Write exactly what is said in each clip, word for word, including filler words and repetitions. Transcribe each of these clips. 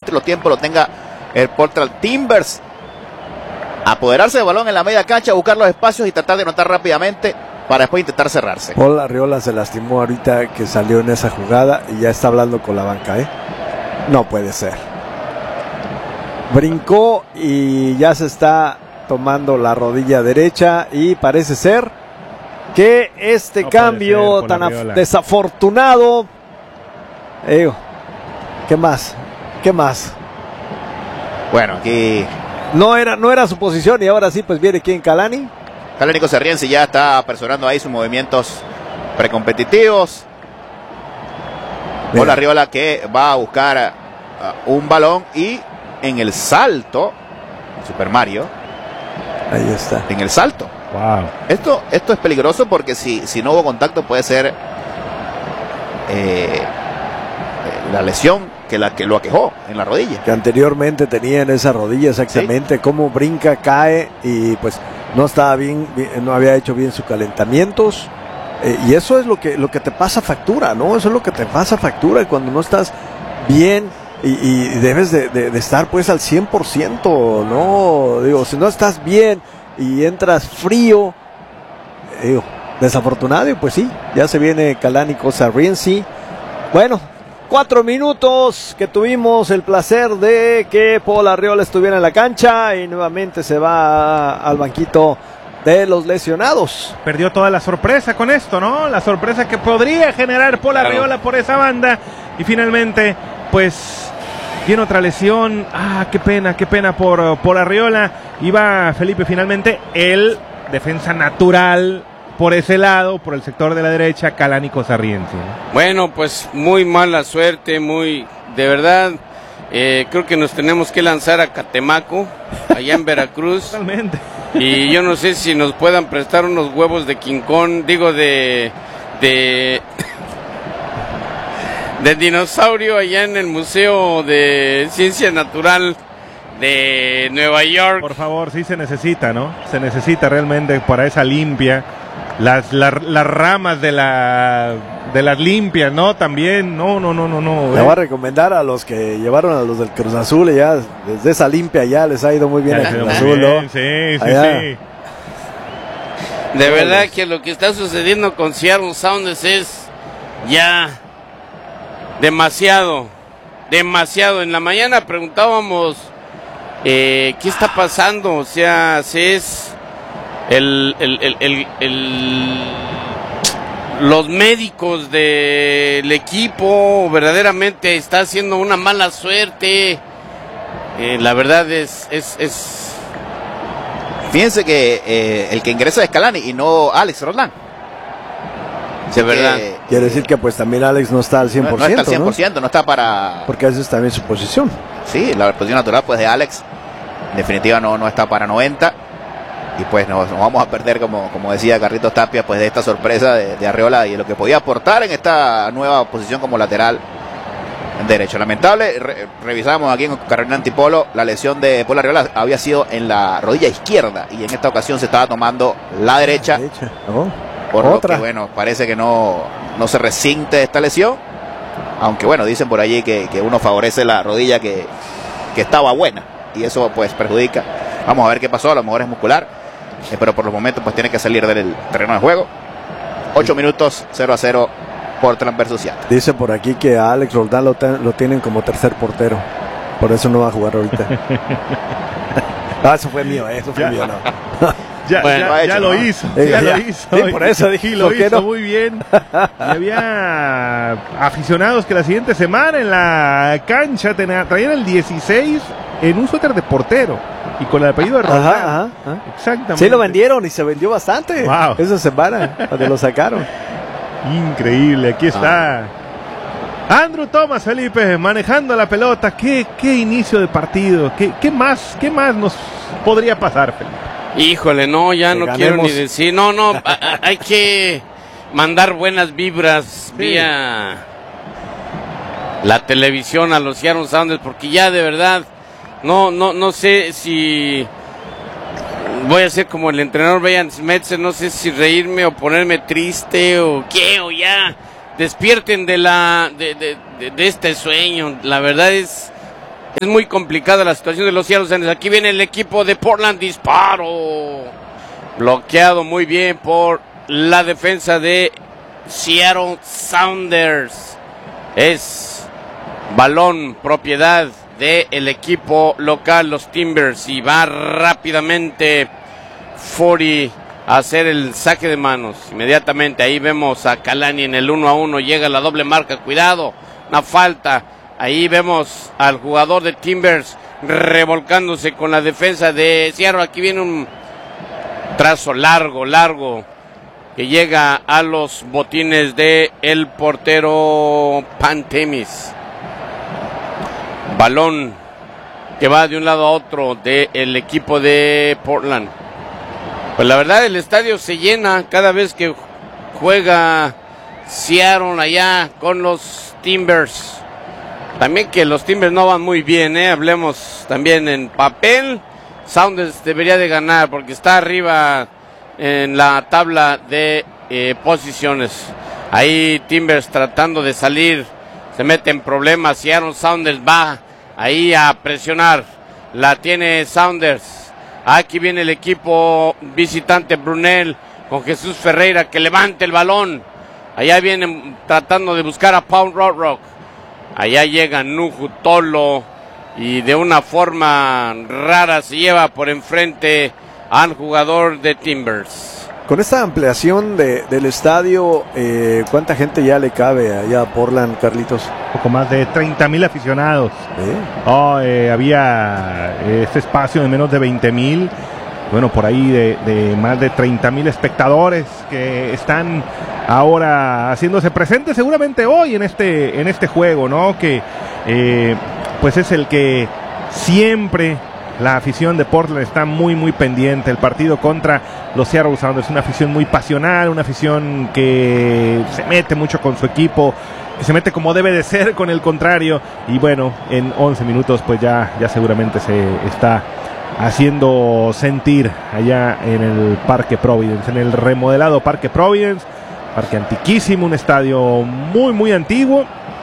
último tiempo lo tenga el Portland Timbers. Apoderarse del balón en la media cancha, buscar los espacios y tratar de anotar rápidamente para después intentar cerrarse. Paul Arriola se lastimó ahorita que salió en esa jugada y ya está hablando con la banca, ¿eh? No puede ser. Brincó y ya se está tomando la rodilla derecha y parece ser que este no cambio tan desafortunado. Eh, ¿Qué más? ¿Qué más? Bueno, aquí no era, no era su posición y ahora sí, pues viene quien, Kalani. Kalani Kozarriense ya está apresurando ahí sus movimientos precompetitivos. Paul Arriola que va a buscar uh, un balón y en el salto, Super Mario. Ahí está. En el salto. Wow. Esto, esto es peligroso porque si, si no hubo contacto puede ser eh, la lesión que, la, que lo aquejó en la rodilla. Que anteriormente tenía en esa rodilla exactamente, ¿sí? Cómo brinca, cae y pues no estaba bien, bien no había hecho bien sus calentamientos. Eh, y eso es lo que, lo que te pasa factura, ¿no? Eso es lo que te pasa factura cuando no estás bien y, y debes de, de, de estar pues al cien por ciento, ¿no? Digo, si no estás bien y entras frío, digo, desafortunado, pues sí, ya se viene Kalani Kozarriense. Bueno, cuatro minutos que tuvimos el placer de que Paul Arriola estuviera en la cancha y nuevamente se va al banquito de los lesionados. Perdió toda la sorpresa con esto, ¿no? La sorpresa que podría generar Paul claro. Arriola por esa banda. Y finalmente, pues, tiene otra lesión. Ah, qué pena, qué pena por, por Arriola. Iba Felipe finalmente el defensa natural por ese lado, por el sector de la derecha, Kalani Kozarriense. Bueno, pues muy mala suerte, muy, de verdad, eh, creo que nos tenemos que lanzar a Catemaco, allá en Veracruz. Totalmente. Y yo no sé si nos puedan prestar unos huevos de King Kong, digo de de de dinosaurio allá en el Museo de Ciencia Natural de Nueva York. Por favor, sí se necesita, ¿no? Se necesita realmente para esa limpia. Las, las, las ramas de la de las limpias, ¿no? También, no, no, no, no, no. Le voy a recomendar a los que llevaron a los del Cruz Azul, ya desde esa limpia ya les ha ido muy bien a Cruz Azul, ¿no? Sí, sí, allá. sí. De verdad que lo que está sucediendo con Seattle Sounders es ya demasiado, demasiado. En la mañana preguntábamos eh, ¿qué está pasando? O sea, si es el, el, el, el, el los médicos del equipo verdaderamente está haciendo una mala suerte. Eh, la verdad es, es, es... Fíjense que eh, el que ingresa es Kalani y no Alex Roldán. De verdad. Que, Quiere decir que pues también Alex no está al cien por ciento. No, no está al cien por ciento, ¿no? No está para... Porque esa es también su posición. Sí, la posición natural pues de Alex en definitiva no, no está para noventa. Y pues nos, nos vamos a perder, como, como decía Carlitos Tapia, pues de esta sorpresa de, de Arriola y de lo que podía aportar en esta nueva posición como lateral derecho. Lamentable, re, revisamos aquí en Carolina Antipolo, la lesión de Paul Arriola había sido en la rodilla izquierda y en esta ocasión se estaba tomando la derecha. La derecha. Oh, por otra. Lo que, bueno, parece que no, no se resinte esta lesión, aunque bueno, dicen por allí que, que uno favorece la rodilla que, que estaba buena y eso pues perjudica. Vamos a ver qué pasó, a lo mejor es muscular. Eh, pero por los momentos pues tiene que salir del terreno de juego. ocho minutos, cero a cero Portland versus Seattle. Dice por aquí que a Alex Roldán lo, ten, lo tienen como tercer portero, por eso no va a jugar ahorita. Ah, eso fue mío, eso fue ya. mío, no. Ya, bueno, ya, hecho, ya ¿no? lo hizo, ya, ya lo hizo. Sí, por eso dije, y lo hizo no? muy bien. Y había aficionados que la siguiente semana en la cancha tenía, traían el dieciséis en un suéter de portero y con el apellido de Roldán. Ajá, ajá, ajá. Exactamente. Sí, lo vendieron y se vendió bastante. Wow. Esa semana, donde lo sacaron. Increíble, aquí está. Ah. Andrew Thomas, Felipe, manejando la pelota. Qué, qué inicio de partido. ¿Qué, qué más, qué más nos podría pasar, Felipe? Híjole, no, ya que no ganemos. Quiero ni decir. No, no, a, a, hay que mandar buenas vibras sí. vía la televisión a los Seattle Sounders, porque ya de verdad no, no, no sé si voy a ser como el entrenador Brian Schmetzer, no sé si reírme o ponerme triste o qué, o ya despierten de la de, de, de, de este sueño. La verdad es Es muy complicada la situación de los Seattle Sounders. Aquí viene el equipo de Portland. Disparo. Bloqueado muy bien por la defensa de Seattle Sounders. Es balón propiedad del equipo local, los Timbers. Y va rápidamente Forty a hacer el saque de manos. Inmediatamente ahí vemos a Kalani en el uno a uno. Llega la doble marca. Cuidado. Una falta. Ahí vemos al jugador de Timbers revolcándose con la defensa de Seattle. Aquí viene un trazo largo, largo, que llega a los botines de el portero Pantemis. Balón que va de un lado a otro del equipo de Portland. Pues la verdad el estadio se llena cada vez que juega Seattle allá con los Timbers. También que los Timbers no van muy bien, ¿eh? Hablemos también en papel. Sounders debería de ganar porque está arriba en la tabla de eh, posiciones. Ahí Timbers tratando de salir, se mete en problemas. Seattle Sounders va ahí a presionar. La tiene Sounders. Aquí viene el equipo visitante Brunel con Jesús Ferreira que levante el balón. Allá vienen tratando de buscar a Paul Rock. Allá llega Nuhu Tolo y de una forma rara se lleva por enfrente al jugador de Timbers. Con esta ampliación de, del estadio, eh, ¿cuánta gente ya le cabe allá a Portland, Carlitos? Poco más de treinta mil aficionados. ¿Eh? Oh, eh, había este espacio de menos de veinte mil. Bueno, por ahí de, de más de treinta mil espectadores que están ahora haciéndose presentes seguramente hoy en este, en este juego, ¿no? Que eh, pues es el que siempre la afición de Portland está muy muy pendiente. El partido contra los Seattle Sounders, una afición muy pasional, una afición que se mete mucho con su equipo, que se mete como debe de ser con el contrario. Y bueno, en once minutos pues ya, ya seguramente se está haciendo sentir allá en el Parque Providence, en el remodelado Parque Providence, parque antiquísimo, un estadio muy muy antiguo,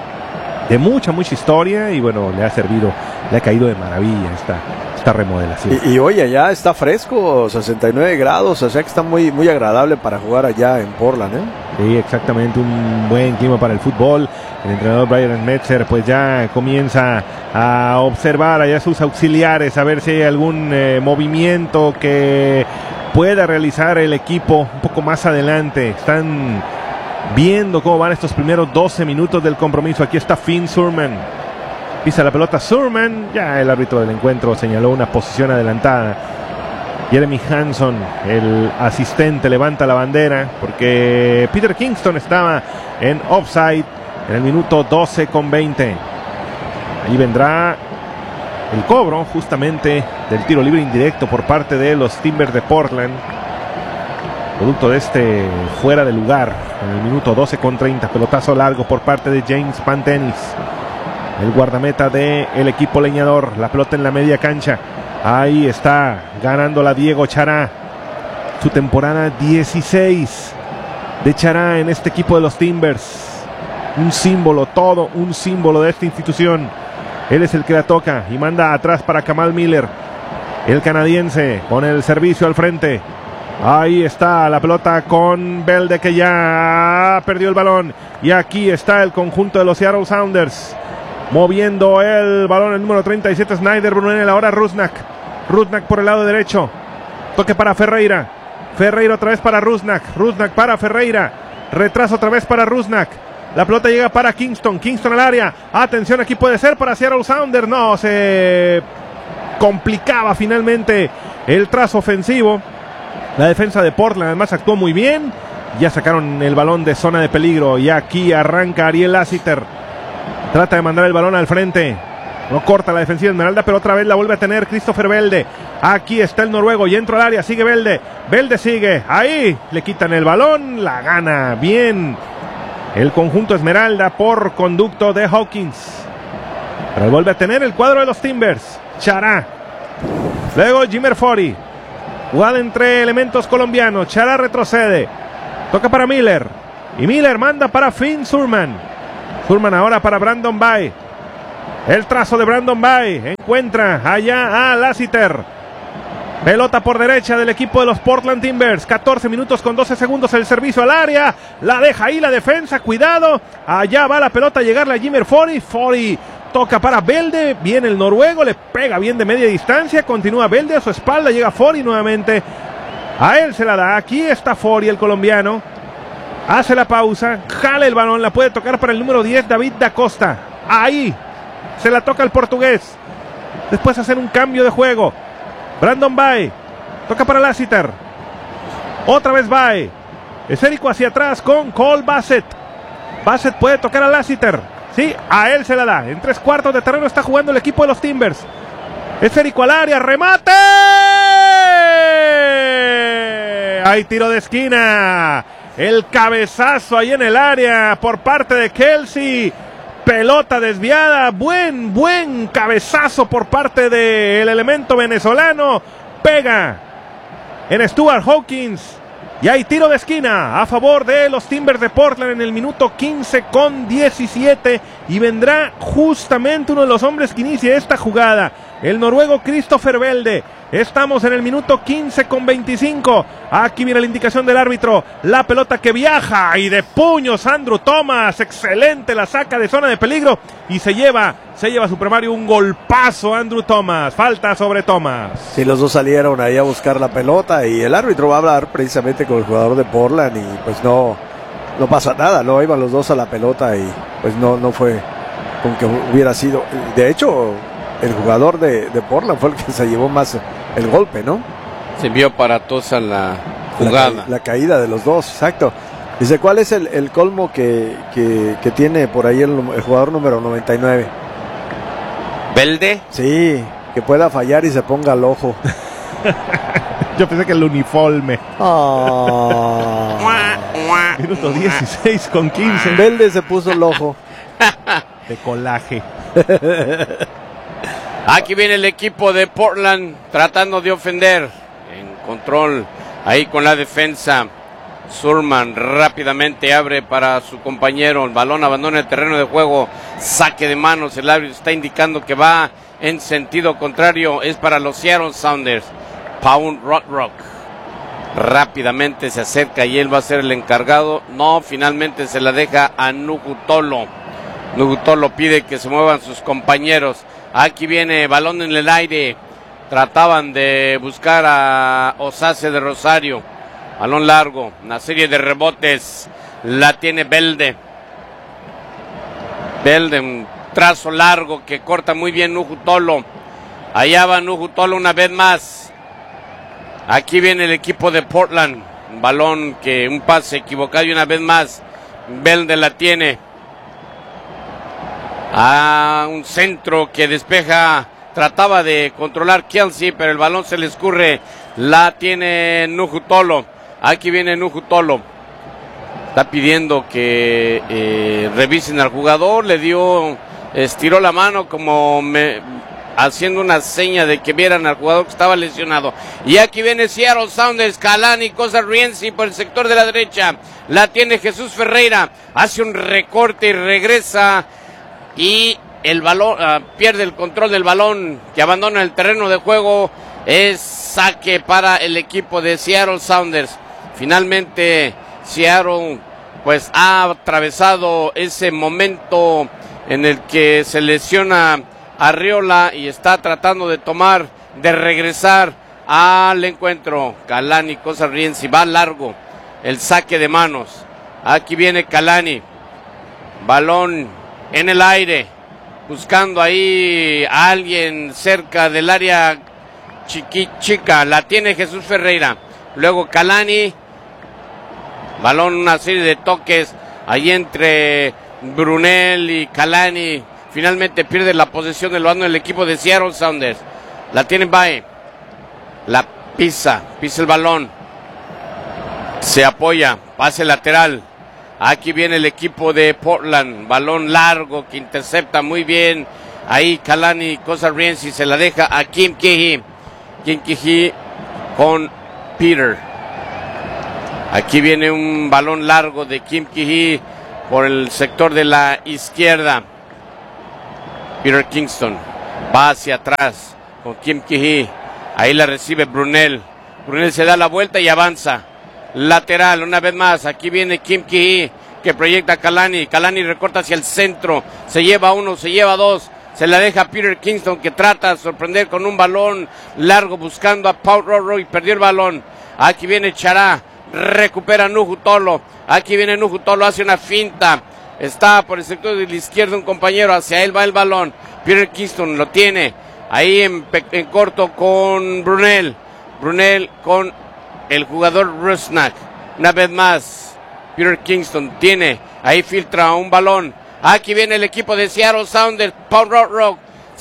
de mucha mucha historia, y bueno, le ha servido, le ha caído de maravilla esta, esta remodelación. Y, y hoy allá está fresco, sesenta y nueve grados, o sea que está muy, muy agradable para jugar allá en Portland, ¿eh? Sí, exactamente, un buen clima para el fútbol. El entrenador Brian Metzer pues ya comienza a observar allá sus auxiliares, a ver si hay algún eh, movimiento que pueda realizar el equipo un poco más adelante. Están viendo cómo van estos primeros doce minutos del compromiso. Aquí está Finn Surman, pisa la pelota Surman, ya el árbitro del encuentro señaló una posición adelantada. Jeremy Hanson, el asistente, levanta la bandera porque Peter Kingston estaba en offside en el minuto doce con veinte. Ahí vendrá el cobro justamente del tiro libre indirecto por parte de los Timbers de Portland, producto de este fuera de lugar en el minuto doce con treinta. Pelotazo largo por parte de James Pantenis, el guardameta del equipo leñador. La pelota en la media cancha. Ahí está ganándola Diego Chará, su temporada dieciséis de Chará en este equipo de los Timbers. Un símbolo, todo un símbolo de esta institución. Él es el que la toca y manda atrás para Kamal Miller, el canadiense, con el servicio al frente. Ahí está la pelota con Belde, que ya perdió el balón. Y aquí está el conjunto de los Seattle Sounders moviendo el balón, el número treinta y siete, Snyder Brunel. Ahora Rusnak. Rusnak por el lado derecho. Toque para Ferreira. Ferreira otra vez para Rusnak. Rusnak para Ferreira. Retraso otra vez para Rusnak. La pelota llega para Kingston. Kingston al área. Atención, aquí puede ser para Seattle Sounders. No, se complicaba finalmente el trazo ofensivo. La defensa de Portland además actuó muy bien. Ya sacaron el balón de zona de peligro. Y aquí arranca Ariel Lassiter. Trata de mandar el balón al frente. No corta la defensiva Esmeralda, pero otra vez la vuelve a tener Christopher Belde. Aquí está el noruego y entra al área. Sigue Belde. Belde sigue. Ahí le quitan el balón. La gana bien el conjunto Esmeralda por conducto de Hawkins. Pero vuelve a tener el cuadro de los Timbers. Chará. Luego Jimmer Forty. Jugada entre elementos colombianos. Chará retrocede. Toca para Miller. Y Miller manda para Finn Surman. Surman ahora para Brandon Bay. El trazo de Brandon Bay. Encuentra allá a Lassiter. Pelota por derecha del equipo de los Portland Timbers. catorce minutos con doce segundos el servicio al área. La deja ahí la defensa. Cuidado. Allá va la pelota a llegarle a Jimmer Fori. Fori toca para Belde. Viene el noruego. Le pega bien de media distancia. Continúa Belde a su espalda. Llega Fori nuevamente. A él se la da. Aquí está Fori, el colombiano. Hace la pausa. Jala el balón. La puede tocar para el número diez, David da Costa. Ahí. Se la toca el portugués. Después hacer un cambio de juego. Brandon Bay, toca para Lassiter. Otra vez Bay. Esférico hacia atrás con Cole Bassett. Bassett puede tocar a Lassiter. Sí, a él se la da. En tres cuartos de terreno está jugando el equipo de los Timbers. Esférico al área, remate. Hay tiro de esquina. El cabezazo ahí en el área por parte de Kelsey. Pelota desviada, buen, buen cabezazo por parte del elemento venezolano. Pega en Stuart Hawkins. Y hay tiro de esquina a favor de los Timbers de Portland en el minuto quince con diecisiete. Y vendrá justamente uno de los hombres que inicia esta jugada, el noruego Christopher Belde. Estamos en el minuto quince con veinticinco. Aquí viene la indicación del árbitro. La pelota que viaja y de puños Andrew Thomas. Excelente, la saca de zona de peligro y se lleva, se lleva Super un golpazo Andrew Thomas. Falta sobre Thomas. Sí, los dos salieron ahí a buscar la pelota y el árbitro va a hablar precisamente con el jugador de Portland y pues no, no pasa nada, no iban los dos a la pelota y pues no, no fue con que hubiera sido. De hecho, el jugador de, de Portland fue el que se llevó más el golpe, ¿no? Se vio aparatosa la jugada. La, la caída de los dos, exacto. Dice, ¿cuál es el, el colmo que, que, que tiene por ahí el, el jugador número noventa y nueve? ¿Belde? Sí, que pueda fallar y se ponga al ojo. Yo pensé que el uniforme. Oh. Minuto dieciséis con quince. Belde se puso el ojo. De colaje. Aquí viene el equipo de Portland tratando de ofender. En control, ahí con la defensa. Surman rápidamente abre para su compañero. El balón abandona el terreno de juego. Saque de manos. El árbitro está indicando que va en sentido contrario. Es para los Seattle Sounders. Paul Rothrock rápidamente se acerca y él va a ser el encargado. No, finalmente se la deja a Nugutolo. Nugutolo pide que se muevan sus compañeros. Aquí viene balón en el aire. Trataban de buscar a Osase de Rosario. Balón largo. Una serie de rebotes. La tiene Belde. Belde, un trazo largo que corta muy bien Nugutolo. Allá va Nugutolo una vez más. Aquí viene el equipo de Portland. Un balón que un pase equivocado y una vez más Belde la tiene. A un centro que despeja, trataba de controlar Kelsey, pero el balón se le escurre, la tiene Nugutolo. Aquí viene Nugutolo, está pidiendo que eh, revisen al jugador, le dio, estiró la mano como me, haciendo una seña de que vieran al jugador que estaba lesionado. Y aquí viene Seattle Sounders, Kalani Kozariensi por el sector de la derecha, la tiene Jesús Ferreira, hace un recorte y regresa. Y el balón, uh, pierde el control del balón, que abandona el terreno de juego. Es saque para el equipo de Seattle Sounders. Finalmente Seattle pues ha atravesado ese momento en el que se lesiona Arriola y está tratando de tomar, de regresar al encuentro. Kalani Kozariensi va largo, el saque de manos. Aquí viene Kalani, balón en el aire, buscando ahí a alguien cerca del área chiqui, chica, la tiene Jesús Ferreira, luego Kalani, balón, una serie de toques ahí entre Brunel y Kalani, finalmente pierde la posesión del balón el equipo de Seattle Sounders, la tiene Bae, la pisa, pisa el balón, se apoya, pase lateral. Aquí viene el equipo de Portland, balón largo que intercepta muy bien. Ahí Kalani Kozariensi se la deja a Kim Keehee. Kim Keehee con Peter. Aquí viene un balón largo de Kim Keehee por el sector de la izquierda. Peter Kingston va hacia atrás con Kim Ki-hee. Ahí la recibe Brunel. Brunel se da la vuelta y avanza. Lateral, una vez más. Aquí viene Kim Ki-hee, que proyecta a Kalani. Kalani recorta hacia el centro. Se lleva uno, se lleva dos. Se la deja a Peter Kingston, que trata de sorprender con un balón largo buscando a Paul Rothrock y perdió el balón. Aquí viene Chará. Recupera Nuhu Tolo. Aquí viene Nuhu Tolo, hace una finta. Está por el sector de la izquierda un compañero. Hacia él va el balón. Peter Kingston lo tiene. Ahí en, en corto con Brunel. Brunel con el jugador Rusnak. Una vez más, Peter Kingston tiene. Ahí filtra un balón. Aquí viene el equipo de Seattle Sounders. Paul Rothrock.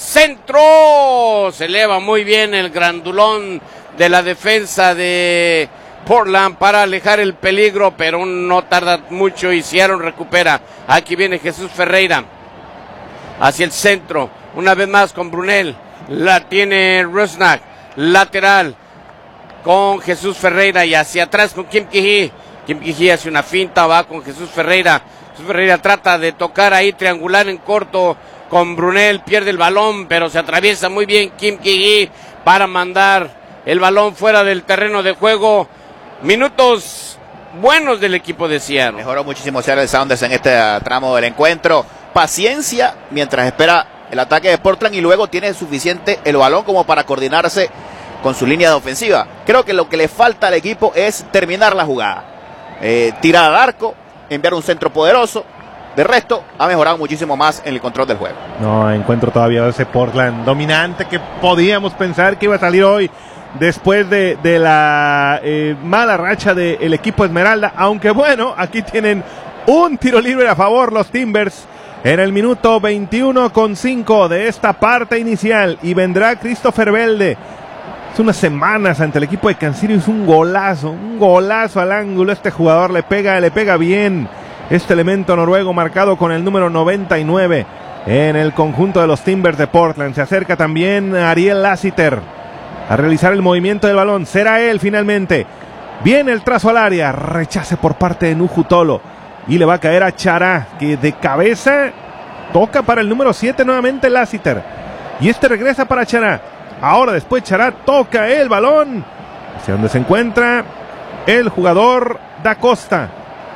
Centro. Se eleva muy bien el grandulón de la defensa de Portland para alejar el peligro, pero no tarda mucho y Seattle recupera. Aquí viene Jesús Ferreira. Hacia el centro. Una vez más con Brunel. La tiene Rusnak. Lateral con Jesús Ferreira y hacia atrás con Kim Ki-hee. Kim Ki-hee hace una finta, va con Jesús Ferreira. Jesús Ferreira trata de tocar ahí triangular en corto con Brunel, pierde el balón, pero se atraviesa muy bien Kim Ki-hee para mandar el balón fuera del terreno de juego. Minutos buenos del equipo de Seattle. Mejoró muchísimo Seattle Sounders en este tramo del encuentro. Paciencia mientras espera el ataque de Portland y luego tiene suficiente el balón como para coordinarse con su línea de ofensiva. Creo que lo que le falta al equipo es terminar la jugada. Eh, tirar al arco, enviar un centro poderoso. De resto, ha mejorado muchísimo más en el control del juego. No encuentro todavía ese Portland dominante que podíamos pensar que iba a salir hoy después de, de la eh, mala racha del equipo Esmeralda. Aunque bueno, aquí tienen un tiro libre a favor los Timbers en el minuto veintiuno con cinco de esta parte inicial. Y vendrá Christopher Belde. Hace unas semanas ante el equipo de Kansas City hizo un golazo, un golazo al ángulo. Este jugador le pega, le pega bien. Este elemento noruego marcado con el número noventa y nueve en el conjunto de los Timbers de Portland. Se acerca también Ariel Lassiter a realizar el movimiento del balón. Será él finalmente. Viene el trazo al área. Rechace por parte de Nuhu Tolo. Y le va a caer a Chará, que de cabeza toca para el número siete nuevamente Lassiter. Y este regresa para Chará. Ahora después Chará toca el balón. Hacia donde se encuentra el jugador Da Costa.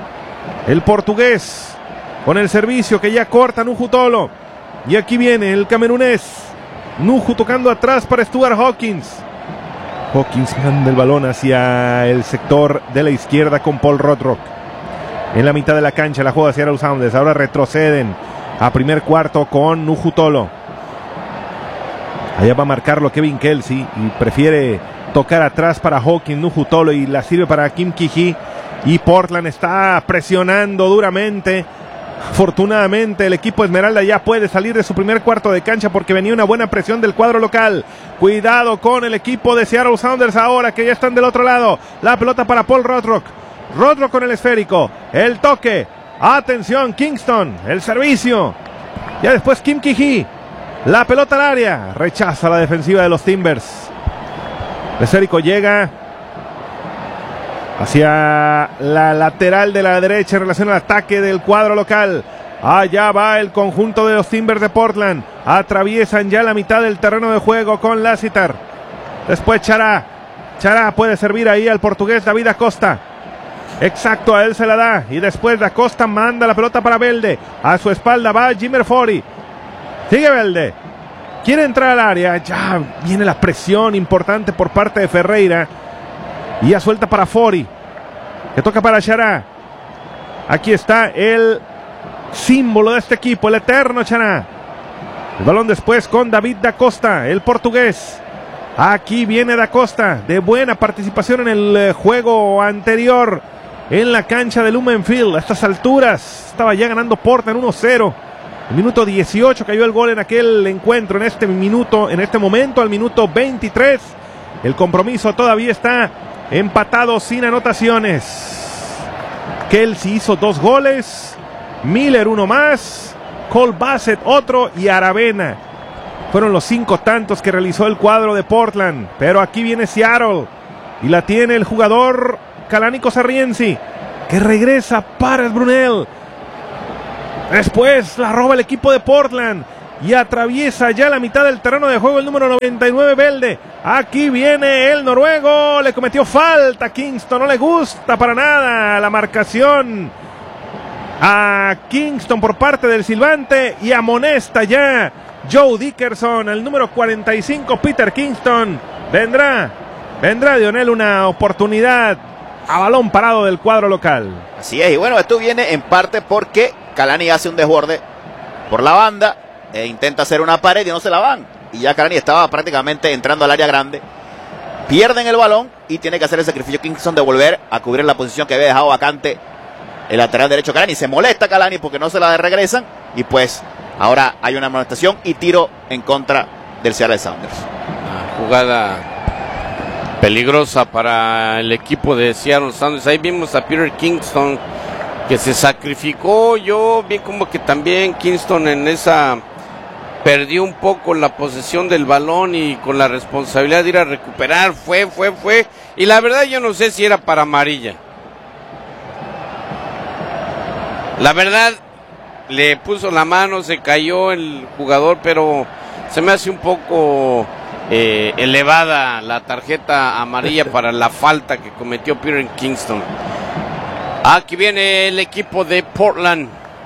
El portugués con el servicio que ya corta Nuhu Tolo. Y aquí viene el camerunés. Nuhu tocando atrás para Stuart Hawkins. Hawkins manda el balón hacia el sector de la izquierda con Paul Rothrock. En la mitad de la cancha la juega Seattle Sounders. Ahora retroceden a primer cuarto con Nuhu Tolo. Allá va a marcarlo Kevin Kelsey y prefiere tocar atrás para Hawkins, Nuhu Tolo, y la sirve para Kim Ki-hee. Y Portland está presionando duramente. Afortunadamente el equipo Esmeralda ya puede salir de su primer cuarto de cancha porque venía una buena presión del cuadro local. Cuidado con el equipo de Seattle Sounders ahora que ya están del otro lado. La pelota para Paul Rothrock. Rothrock con el esférico. El toque. Atención Kingston. El servicio. Ya después Kim Ki-hee. La pelota al área. Rechaza la defensiva de los Timbers. El esférico llega hacia la lateral de la derecha en relación al ataque del cuadro local. Allá va el conjunto de los Timbers de Portland. Atraviesan ya la mitad del terreno de juego con Lassiter. Después Chará. Chará puede servir ahí al portugués David Acosta. Exacto, a él se la da. Y después Acosta manda la pelota para Belde. A su espalda va Jimmer Fori. Sigue Belde. Quiere entrar al área. Ya viene la presión importante por parte de Ferreira. Y ya suelta para Fori, que toca para Chará. Aquí está el símbolo de este equipo, el eterno Chará. El balón después con David Da Costa, el portugués. Aquí viene Da Costa, de buena participación en el eh, juego anterior en la cancha de Lumen Field. A estas alturas estaba ya ganando Portland uno cero. El minuto dieciocho cayó el gol en aquel encuentro. En este minuto, en este momento, al minuto veintitrés, el compromiso todavía está empatado sin anotaciones. Kelsey hizo dos goles, Miller uno más, Cole Bassett otro y Aravena. Fueron los cinco tantos que realizó el cuadro de Portland. Pero aquí viene Seattle y la tiene el jugador Kalani Sarriensi, que regresa para el Brunel. Después la roba el equipo de Portland. y atraviesa ya la mitad del terreno de juego el número noventa y nueve, Belde. Aquí viene el noruego, le cometió falta a Kingston, no le gusta para nada la marcación a Kingston por parte del silbante y amonesta ya Joe Dickerson, el número cuarenta y cinco, Peter Kingston. Vendrá, vendrá Dionel una oportunidad a balón parado del cuadro local. Así es, y bueno, esto viene en parte porque Kalani hace un desborde por la banda e intenta hacer una pared y no se la van. Y ya Kalani estaba prácticamente entrando al área grande. Pierden el balón y tiene que hacer el sacrificio Kingston de volver a cubrir la posición que había dejado vacante el lateral derecho Kalani. Se molesta Kalani porque no se la regresan y pues ahora hay una amonestación y tiro en contra del Seattle Sounders. Una jugada peligrosa para el equipo de Seattle Sounders. Ahí vimos a Peter Kingston que se sacrificó. Yo vi como que también Kingston en esa perdió un poco la posesión del balón y con la responsabilidad de ir a recuperar. Fue, fue, fue. Y la verdad yo no sé si era para amarilla. La verdad, le puso la mano, se cayó el jugador, pero se me hace un poco eh, elevada la tarjeta amarilla para la falta que cometió Peter Kingston. Aquí viene el equipo de Portland.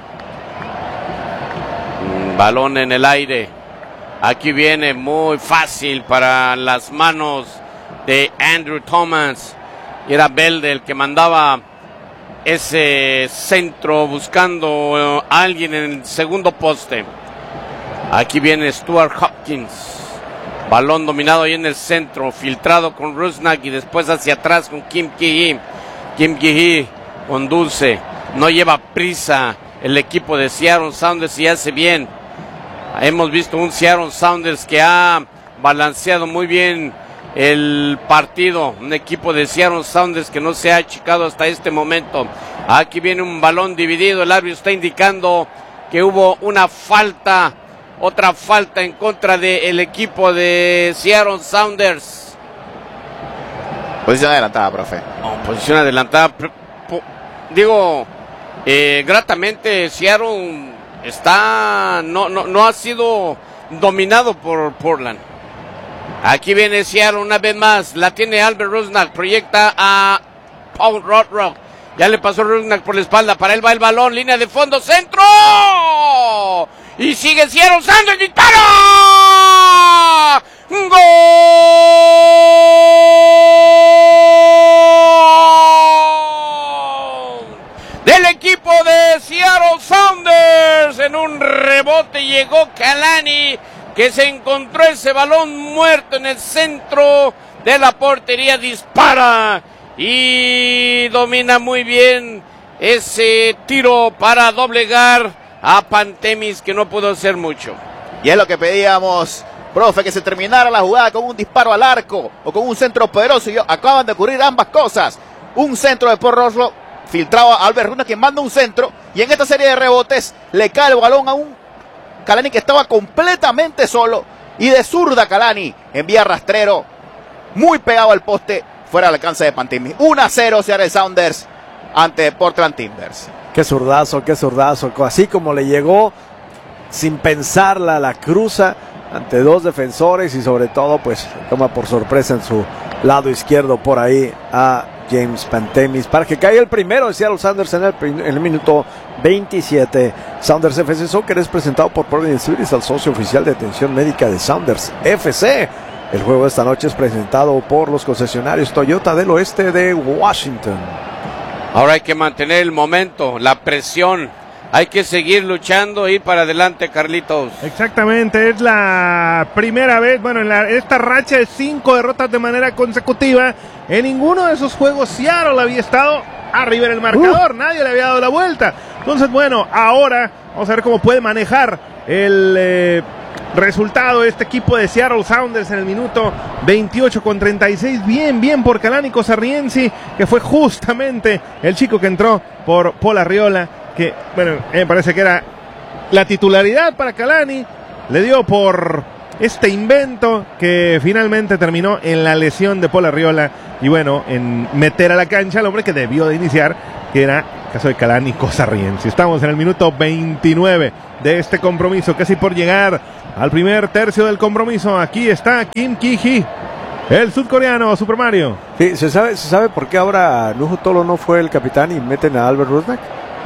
Un balón en el aire. Aquí viene muy fácil para las manos de Andrew Thomas. Y era Belde el que mandaba ese centro buscando a alguien en el segundo poste. Aquí viene Stuart Hopkins. Balón dominado ahí en el centro, filtrado con Rusnak y después hacia atrás con Kim Ki-hee. Kim Ki-hee conduce, no lleva prisa el equipo de Seattle Sounders y hace bien. Hemos visto un Seattle Sounders que ha balanceado muy bien el partido, un equipo de Seattle Sounders que no se ha achicado hasta este momento. Aquí viene un balón dividido, el árbitro está indicando que hubo una falta, otra falta en contra del equipo de Seattle Sounders. Posición adelantada, profe. Oh, posición adelantada, digo, eh, gratamente Seattle está, no, no, no ha sido dominado por Portland. Aquí viene Seattle una vez más. La tiene Albert Rusnak. Proyecta a Paul Rothrock. Ya le pasó Rusnak por la espalda. Para él va el balón. Línea de fondo. ¡Centro! Y sigue Seattle Sounders. ¡Dispara! ¡Gol! Del equipo de Seattle Sounders. En un rebote llegó Kalani, que se encontró ese balón muerto en el centro de la portería, dispara y domina muy bien ese tiro para doblegar a Pantemis, que no pudo hacer mucho. Y es lo que pedíamos, profe, que se terminara la jugada con un disparo al arco o con un centro poderoso, y acaban de ocurrir ambas cosas. Un centro de Paul Rothrock filtrado a Albert Rusnak, quien manda un centro, y en esta serie de rebotes le cae el balón a un Kalani que estaba completamente solo, y de zurda Kalani envía rastrero muy pegado al poste, fuera del alcance de Pantemis. uno a cero Seattle Sounders ante Portland Timbers. Qué zurdazo, qué zurdazo, así como le llegó sin pensarla, la cruza ante dos defensores y sobre todo pues toma por sorpresa en su lado izquierdo por ahí a James Pantemis para que caiga el primero de Seattle Sounders en el, en el minuto veintisiete. Sounders F C Soccer es presentado por Providence Securities, el socio oficial de atención médica de Sounders F C. El juego de esta noche es presentado por los concesionarios Toyota del oeste de Washington. Ahora hay que mantener el momento, la presión. Hay que seguir luchando, ir para adelante, Carlitos. Exactamente, es la primera vez, bueno, en la, esta racha de cinco derrotas de manera consecutiva. En ninguno de esos juegos Seattle había estado arriba en el marcador, uh. nadie le había dado la vuelta. Entonces, bueno, ahora vamos a ver cómo puede manejar el eh, resultado de este equipo de Seattle Sounders en el minuto veintiocho con treinta y seis. Bien, bien por Kalani Sarriensi, que fue justamente el chico que entró por Paul Arriola, que, bueno, me parece que era la titularidad para Kalani. Le dio por este invento que finalmente terminó en la lesión de Paul Arriola y, bueno, en meter a la cancha al hombre que debió de iniciar, que era caso de Calán y Cosarriense. Estamos en el minuto veintinueve de este compromiso, casi por llegar al primer tercio del compromiso. Aquí está Kim Ki-hee, el sudcoreano, Super Mario. Sí, ¿se sabe, ¿se sabe por qué ahora Nuhu Tolo no fue el capitán y meten a Albert Rusnak?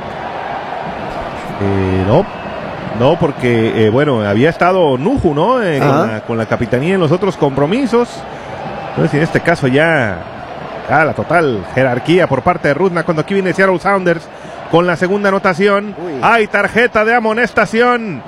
Eh, no, no, porque, eh, bueno, había estado Nuhu, ¿no? Eh, con, la, con la capitanía en los otros compromisos. Entonces, en este caso ya, ya la total jerarquía por parte de Rusnak, cuando aquí viene Seattle Sounders con la segunda anotación. Uy. Hay tarjeta de amonestación.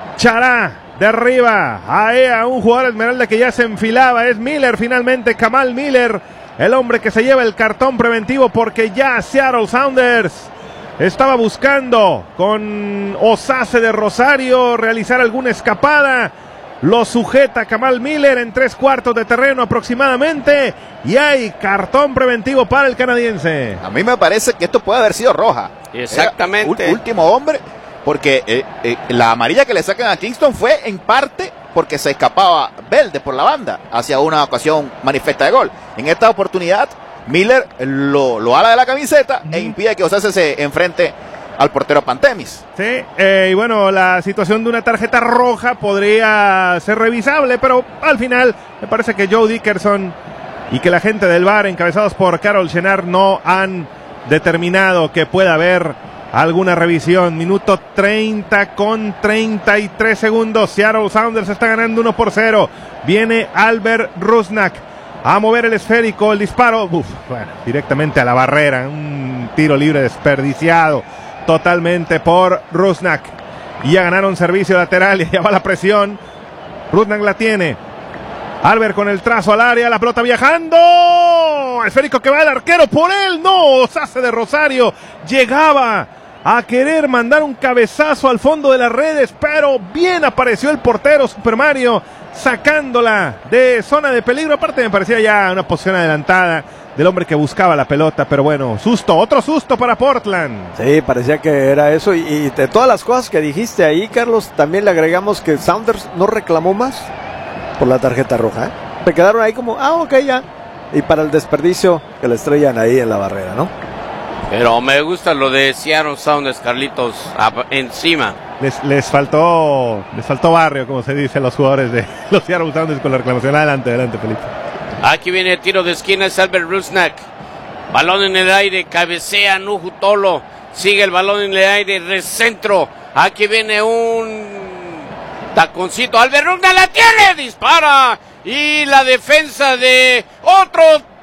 Chará de arriba ahí a un jugador Esmeralda que ya se enfilaba. Es Miller finalmente, Kamal Miller, el hombre que se lleva el cartón preventivo, porque ya Seattle Sounders estaba buscando con Osase de Rosario realizar alguna escapada. Lo sujeta Kamal Miller en tres cuartos de terreno aproximadamente, y hay cartón preventivo para el canadiense. A mí me parece que esto puede haber sido roja. Exactamente. Era último hombre, porque eh, eh, la amarilla que le sacan a Kingston fue en parte porque se escapaba Velde por la banda hacia una ocasión manifiesta de gol. En esta oportunidad Miller lo, lo ala de la camiseta mm. e impide que Osase se enfrente al portero Pantemis. Sí, eh, y bueno, la situación de una tarjeta roja podría ser revisable, pero al final me parece que Joe Dickerson y que la gente del V A R, encabezados por Carol Chenard, no han determinado que pueda haber alguna revisión. Minuto treinta con treinta y tres segundos. Seattle Sounders está ganando uno por cero. Viene Albert Rusnak a mover el esférico, el disparo, uf, bueno, directamente a la barrera. Un tiro libre desperdiciado totalmente por Rusnak. Y ya ganaron servicio lateral y ya va la presión. Rusnak la tiene. Albert con el trazo al área, la pelota viajando. Esférico que va el arquero por él. No, Osase de Rosario llegaba a querer mandar un cabezazo al fondo de las redes, pero bien apareció el portero Super Mario sacándola de zona de peligro. Aparte me parecía ya una posición adelantada del hombre que buscaba la pelota, pero bueno, susto, otro susto para Portland. Sí, parecía que era eso, y, y de todas las cosas que dijiste ahí, Carlos, también le agregamos que Sounders no reclamó más por la tarjeta roja, ¿eh? Se quedaron ahí como, ah, ok, ya, y para el desperdicio que le estrellan ahí en la barrera, ¿no? Pero me gusta lo de Seattle Sounders, Carlitos, encima. Les, les faltó les faltó barrio, como se dice, a los jugadores de los Seattle Sounders con la reclamación. Adelante, adelante, Felipe. Aquí viene el tiro de esquina, es Albert Rusnak. Balón en el aire, cabecea Nuhu Tolo. Sigue el balón en el aire, recentro. Aquí viene un taconcito. Albert Rusnak la tiene, dispara. Y la defensa de otro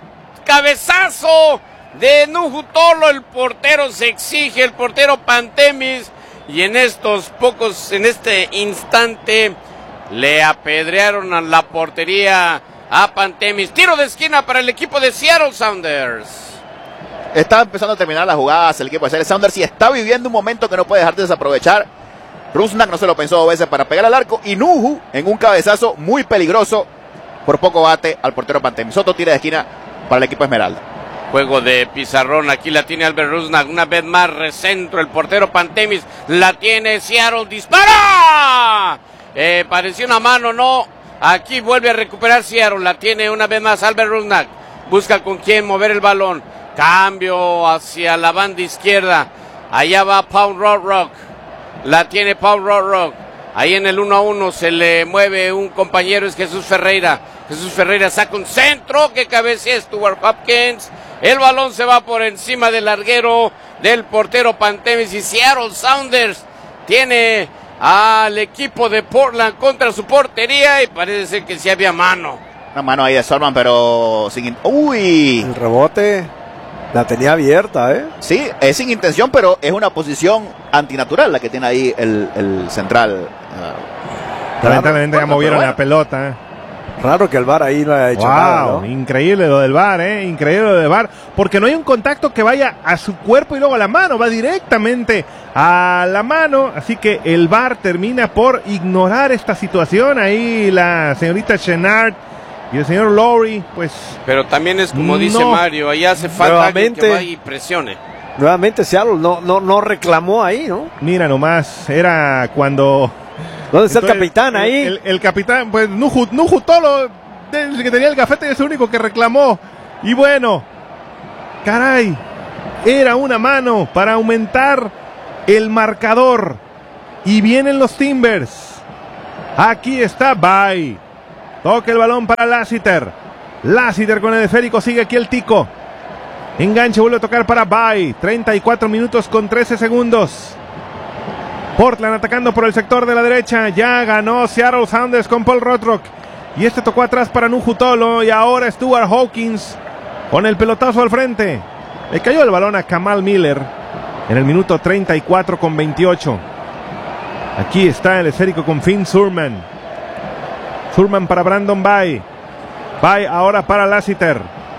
cabezazo de Nuhu Tolo. El portero se exige, el portero Pantemis. Y en estos pocos, en este instante, le apedrearon a la portería a Pantemis. Tiro de esquina para el equipo de Seattle Sounders. Está empezando a terminar las jugadas el equipo de Seattle Sounders y está viviendo un momento que no puede dejar de desaprovechar. Rusnak no se lo pensó dos veces para pegar al arco, y Nuhu en un cabezazo muy peligroso por poco bate al portero Pantemis. Otro tiro de esquina para el equipo Esmeralda. Juego de pizarrón, aquí la tiene Albert Rusnak, una vez más recentro, el portero Pantemis la tiene, Seattle dispara. Eh, pareció una mano, no. Aquí vuelve a recuperar Seattle, la tiene una vez más Albert Rusnak, busca con quién mover el balón, cambio hacia la banda izquierda, allá va Paul Rock, la tiene Paul Rock, ahí en el uno a uno se le mueve un compañero, es Jesús Ferreira, Jesús Ferreira saca un centro que cabecea Stuart Hopkins, el balón se va por encima del larguero del portero Pantemis, y Seattle Sounders tiene al equipo de Portland contra su portería, y parece ser que sí había mano. Una mano ahí de Solman, pero sin... ¡Uy! El rebote la tenía abierta, ¿eh? Sí, es sin intención, pero es una posición antinatural la que tiene ahí el, el central. Uh, Lamentablemente ya movieron bueno. la pelota, ¿eh? Raro que el V A R ahí no haya hecho wow, nada, ¿no? Increíble lo del V A R, ¿eh? Increíble lo del V A R, porque no hay un contacto que vaya a su cuerpo y luego a la mano, va directamente a la mano, así que el V A R termina por ignorar esta situación. Ahí la señorita Chenard y el señor Lowry, pues... Pero también es como no, dice Mario, ahí hace falta alguien que vaya y presione. Nuevamente Seattle no, no, no reclamó ahí, ¿no? Mira nomás, era cuando... ¿Dónde está Entonces, el capitán ahí? El, el, el capitán, pues Nuhu, Nuhu Tolo, el que tenía el gafete, es el único que reclamó. Y bueno, caray, Era una mano para aumentar el marcador. Y vienen los Timbers. Aquí está Bay. Toca el balón para Lassiter. Lassiter con el esférico, sigue aquí el Tico. Enganche, vuelve a tocar para Bay. treinta y cuatro minutos con trece segundos. Portland atacando por el sector de la derecha. Ya ganó Seattle Sounders con Paul Rothrock. Y este tocó atrás para Nuhu Tolo. Y ahora Stuart Hawkins con el pelotazo al frente. Le cayó el balón a Kamal Miller en el minuto treinta y cuatro con veintiocho. Aquí está el esférico con Finn Surman. Surman para Brandon Bay. Bay ahora para Lassiter.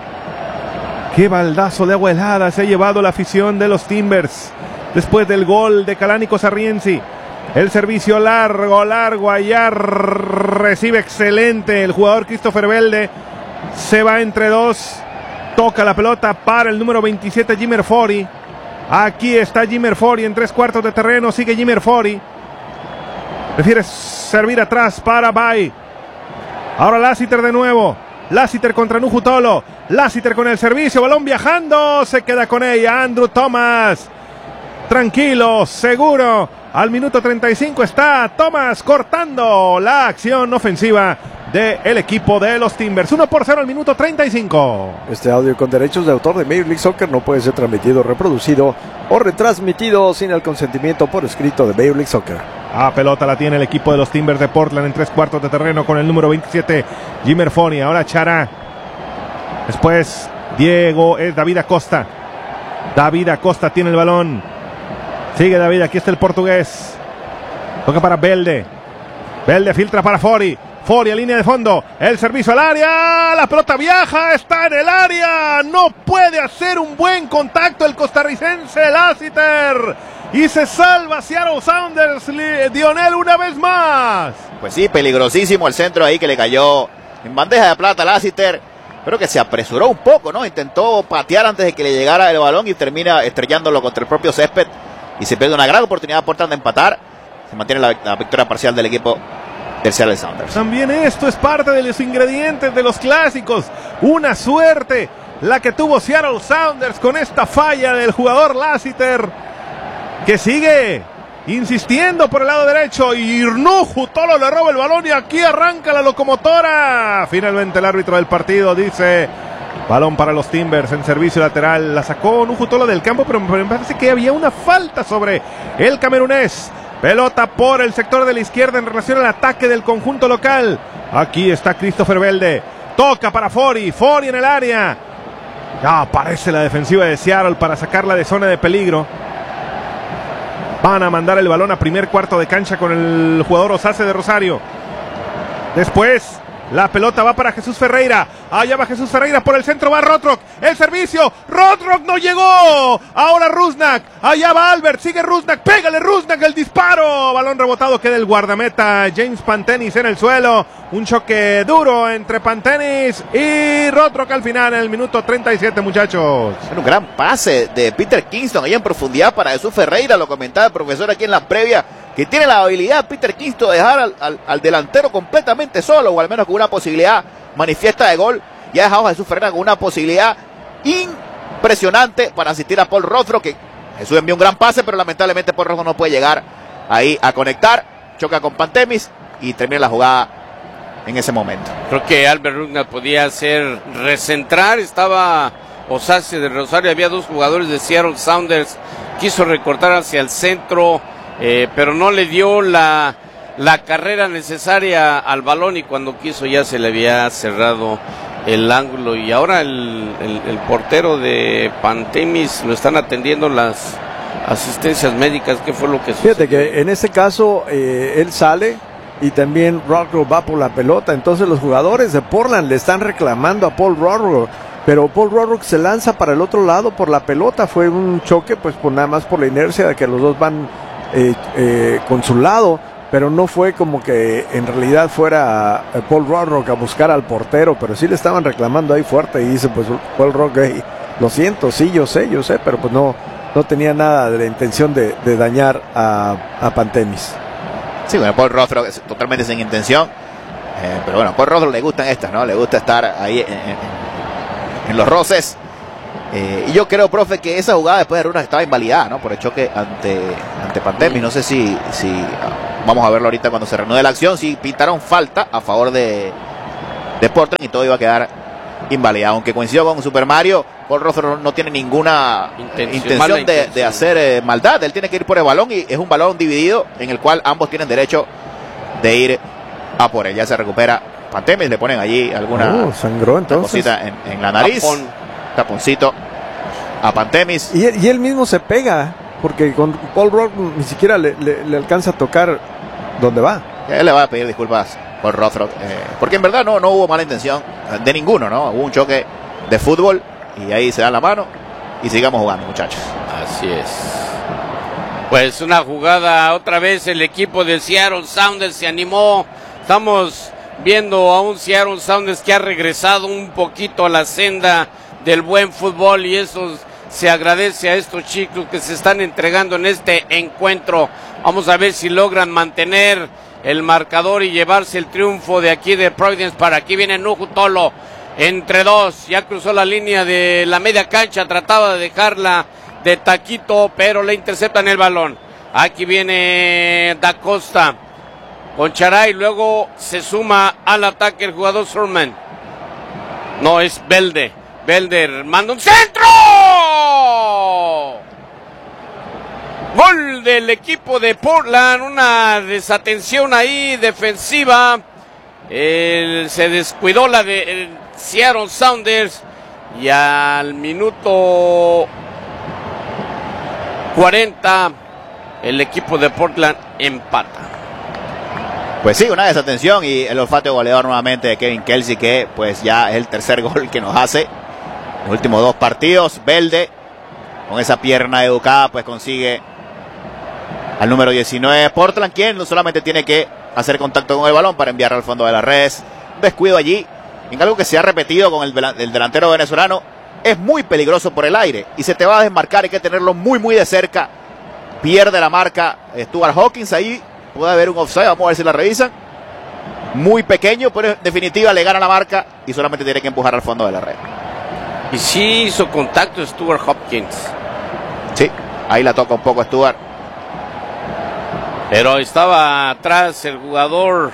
Qué baldazo de agua helada se ha llevado la afición de los Timbers después del gol de Kalani Sarriensi. El servicio largo, largo, allá recibe excelente el jugador Christopher Belde. Se va entre dos. Toca la pelota para el número veintisiete, Jimmer Fori. Aquí está Jimmer Fori en tres cuartos de terreno. Sigue Jimmer Fori. Prefiere servir atrás para Bay. Ahora Lassiter de nuevo. Lassiter contra Nuhu Tolo. Lassiter con el servicio. Balón viajando. Se queda con ella Andrew Thomas. Tranquilo, seguro. Al minuto treinta y cinco está Thomas cortando la acción ofensiva del equipo de los Timbers. uno por cero al minuto treinta y cinco. Este audio con derechos de autor de Major League Soccer no puede ser transmitido, reproducido o retransmitido sin el consentimiento por escrito de Major League Soccer. Ah, pelota la tiene el equipo de los Timbers de Portland en tres cuartos de terreno con el número veintisiete, Jimmer Foni. Ahora Chara. Después Diego, es David Acosta. David Acosta tiene el balón. Sigue David, aquí está el portugués. Toca para Belde. Belde filtra para Fori. Fori a línea de fondo. El servicio al área. La pelota viaja. Está en el área. No puede hacer un buen contacto el costarricense Lassiter. Y se salva Seattle Sounders. Dionel una vez más. Pues sí, peligrosísimo el centro ahí que le cayó en bandeja de plata a Lassiter. Pero que se apresuró un poco, ¿no? Intentó patear antes de que le llegara el balón y termina estrellándolo contra el propio césped. Y se pierde una gran oportunidad Portland de empatar. Se mantiene la, la victoria parcial del equipo del Seattle Sounders. También esto es parte de los ingredientes de los clásicos. Una suerte la que tuvo Seattle Sounders con esta falla del jugador Lassiter, que sigue insistiendo por el lado derecho. Y Nuhu Tolo le roba el balón y aquí arranca la locomotora. Finalmente el árbitro del partido dice: balón para los Timbers en servicio lateral. La sacó Nuhu Tolo del campo, pero me parece que había una falta sobre el camerunés. Pelota por el sector de la izquierda en relación al ataque del conjunto local. Aquí está Christopher Belde. Toca para Fori. Fori en el área. Ya aparece la defensiva de Seattle para sacarla de zona de peligro. Van a mandar el balón a primer cuarto de cancha con el jugador Osase de Rosario. Después la pelota va para Jesús Ferreira. Allá va Jesús Ferreira por el centro. Va Rothrock. El servicio. Rothrock no llegó. Ahora Rusnak. Allá va Albert. Sigue Rusnak. Pégale Rusnak el disparo. Balón rebotado. Queda el guardameta James Pantenis en el suelo. Un choque duro entre Pantenis y Rothrock al final en el minuto treinta y siete, muchachos. Un gran pase de Peter Kingston ahí en profundidad para Jesús Ferreira. Lo comentaba el profesor aquí en la previa, que tiene la habilidad Peter Kingston de dejar al, al, al delantero completamente solo, o al menos con una posibilidad manifiesta de gol. Y ha dejado a Jesús Ferreira con una posibilidad impresionante para asistir a Paul Rothrock, que Jesús envió un gran pase, pero lamentablemente Paul Rothrock no puede llegar ahí a conectar. Choca con Pantemis y termina la jugada en ese momento. Creo que Albert Rusnak podía hacer recentrar. Estaba Osase de Rosario, había dos jugadores de Seattle Sounders. Quiso recortar hacia el centro, Eh, pero no le dio la, la carrera necesaria al balón, y cuando quiso ya se le había cerrado el ángulo. Y ahora el, el, el portero de Pantemis lo están atendiendo las asistencias médicas. ¿Qué fue lo que sucedió? Fíjate que en este caso eh, él sale y también Rothrock va por la pelota. Entonces los jugadores de Portland le están reclamando a Paul Rothrock, pero Paul Rothrock se lanza para el otro lado por la pelota. Fue un choque pues por nada más por la inercia de que los dos van Eh, eh, con su lado, pero no fue como que en realidad fuera eh, Paul Rothrock a buscar al portero, pero sí le estaban reclamando ahí fuerte. Y dice pues Paul Rothrock, hey, lo siento, sí, yo sé, yo sé, pero pues no, no tenía nada de la intención de, de dañar a, a Pantemis. Sí, bueno, Paul Rothrock es totalmente sin intención, eh, pero bueno, a Paul Rothrock le gustan estas, ¿no? Le gusta estar ahí en, en, en los roces. Eh, y yo creo, profe, que esa jugada después de Runa estaba invalidada, ¿no? Por el choque ante, ante Pantemis. No sé si, si vamos a verlo ahorita cuando se reanude la acción. Si pintaron falta a favor de, de Portland y todo iba a quedar invalidado. Aunque coincido con Super Mario, Paul Rothrock no tiene ninguna intención, intención, de, intención de hacer eh, maldad. Él tiene que ir por el balón y es un balón dividido en el cual ambos tienen derecho de ir a por él. Ya se recupera Pantemis, le ponen allí alguna uh, sangró, entonces. cosita en, en la nariz. Tapón. Taponcito a Pantemis. Y, y él mismo se pega, porque con Paul Roth ni siquiera le, le, le alcanza a tocar donde va. Él le va a pedir disculpas por Rothrock, eh, porque en verdad no, no hubo mala intención de ninguno, ¿no? Hubo un choque de fútbol y ahí se dan la mano y sigamos jugando, muchachos. Así es. Pues una jugada, otra vez el equipo de Seattle Sounders se animó. Estamos viendo a un Seattle Sounders que ha regresado un poquito a la senda del buen fútbol, y eso se agradece a estos chicos que se están entregando en este encuentro. Vamos a ver si logran mantener el marcador y llevarse el triunfo de aquí de Providence. Para aquí viene Nuhu Tolo entre dos, ya cruzó la línea de la media cancha, trataba de dejarla de taquito, pero le interceptan el balón. Aquí viene Da Costa con Charay, luego se suma al ataque el jugador Surman. No, es Belde. Belder manda un centro. Gol del equipo de Portland. Una desatención ahí defensiva. El, se descuidó la de el Seattle Sounders. Y al minuto cuarenta el equipo de Portland empata. Pues sí, una desatención y el olfato goleador nuevamente de Kevin Kelsey, que pues ya es el tercer gol que nos hace. Los últimos dos partidos, Belde, con esa pierna educada, pues consigue al número diecinueve. Portland, quien no solamente tiene que hacer contacto con el balón para enviarlo al fondo de las redes. Un descuido allí, en algo que se ha repetido con el, el delantero venezolano. Es muy peligroso por el aire y se te va a desmarcar, hay que tenerlo muy, muy de cerca. Pierde la marca Stuart Hawkins, ahí puede haber un offside, vamos a ver si la revisan. Muy pequeño, pero en definitiva le gana la marca y solamente tiene que empujar al fondo de la red. Y sí hizo contacto Stuart Hopkins. Sí, ahí la toca un poco Stuart. Pero estaba atrás el jugador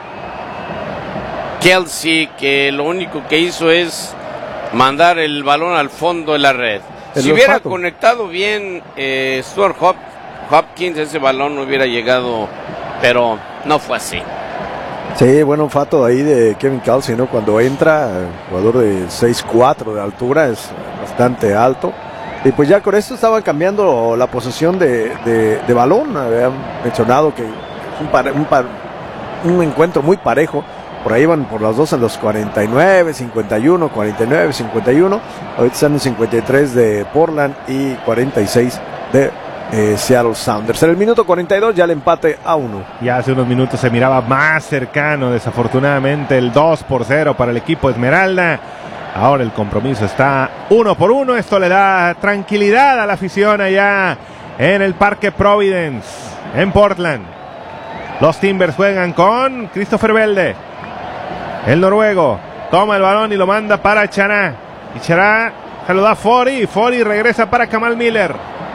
Kelsey, que lo único que hizo es mandar el balón al fondo de la red. El si hubiera olfato. conectado bien eh, Stuart Hop Hopkins, ese balón no hubiera llegado, pero no fue así. Sí, buen olfato ahí de Kevin Kelsey, ¿no? Cuando entra, jugador de seis cuatro de altura, es bastante alto. Y pues ya con esto estaban cambiando la posesión de, de, de balón. Habían mencionado que un, par, un, par, un encuentro muy parejo. Por ahí van por las dos en los cuarenta y nueve, cincuenta y uno, cuarenta y nueve, cincuenta y uno. Ahorita están en cincuenta y tres de Portland y cuarenta y seis de Eh, Seattle Sounders. En el minuto cuarenta y dos ya el empate a uno. Ya hace unos minutos se miraba más cercano, desafortunadamente, el dos por cero para el equipo Esmeralda. Ahora el compromiso está uno por uno. Esto le da tranquilidad a la afición allá en el Parque Providence, en Portland. Los Timbers juegan con Christopher Belde. El noruego toma el balón y lo manda para Chará. Y Chará se lo da a Fori. Fori regresa para Kamal Miller.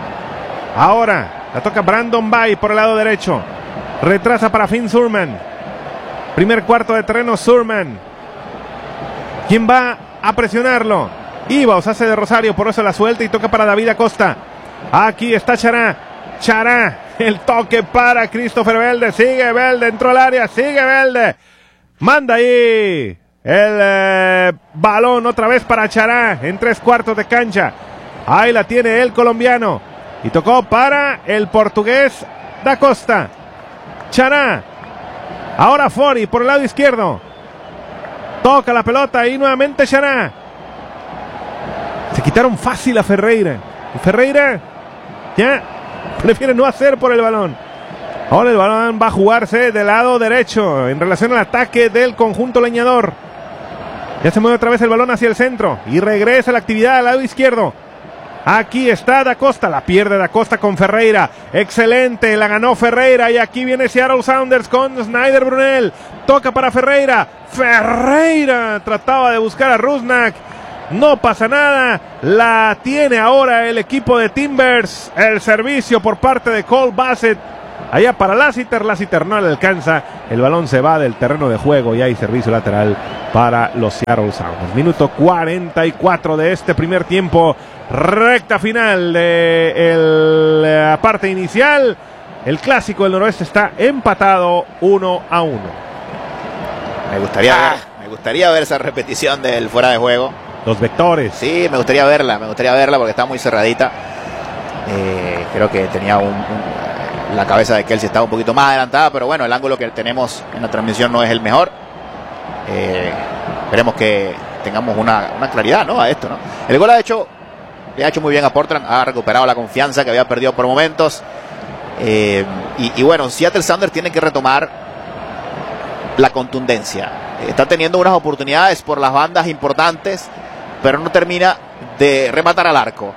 Ahora la toca Brandon Bay por el lado derecho. Retrasa para Finn Surman. Primer cuarto de terreno Surman. ¿Quién va a presionarlo? Ibaos hace de Rosario, por eso la suelta y toca para David Acosta. Aquí está Chará. Chará. El toque para Christopher Belde. Sigue Belde, entró al área. Sigue Belde. Manda ahí el eh, balón otra vez para Chará. En tres cuartos de cancha. Ahí la tiene el colombiano. Y tocó para el portugués Da Costa. Chará. Ahora Fori por el lado izquierdo. Toca la pelota y nuevamente Chará. Se quitaron fácil a Ferreira. Y Ferreira ya prefiere no hacer por el balón. Ahora el balón va a jugarse del lado derecho en relación al ataque del conjunto leñador. Ya se mueve otra vez el balón hacia el centro. Y regresa la actividad al lado izquierdo. Aquí está Da Costa, la pierde Da Costa con Ferreira. Excelente, la ganó Ferreira. Y aquí viene Seattle Sounders con Snyder Brunel. Toca para Ferreira. Ferreira trataba de buscar a Rusnak. no pasa nada. La tiene ahora el equipo de Timbers. El servicio por parte de Cole Bassett. Allá para Lassiter, Lassiter no le alcanza. El balón se va del terreno de juego y hay servicio lateral para los Seattle Sounders. Minuto cuarenta y cuatro de este primer tiempo. Recta final de la parte inicial. El clásico del noroeste está empatado uno a uno. Me gustaría, ah. ver, me gustaría ver esa repetición del fuera de juego. Los vectores. Sí, me gustaría verla, me gustaría verla porque está muy cerradita. Eh, creo que tenía un, un, la cabeza de Kelce estaba un poquito más adelantada, pero bueno, el ángulo que tenemos en la transmisión no es el mejor. Eh, esperemos que tengamos una, una claridad, ¿no? A esto, ¿no? El gol ha hecho, le ha hecho muy bien a Portland, ha recuperado la confianza que había perdido por momentos. Eh, y, y bueno, Seattle Sounders tiene que retomar la contundencia. Eh, está teniendo unas oportunidades por las bandas importantes, pero no termina de rematar al arco.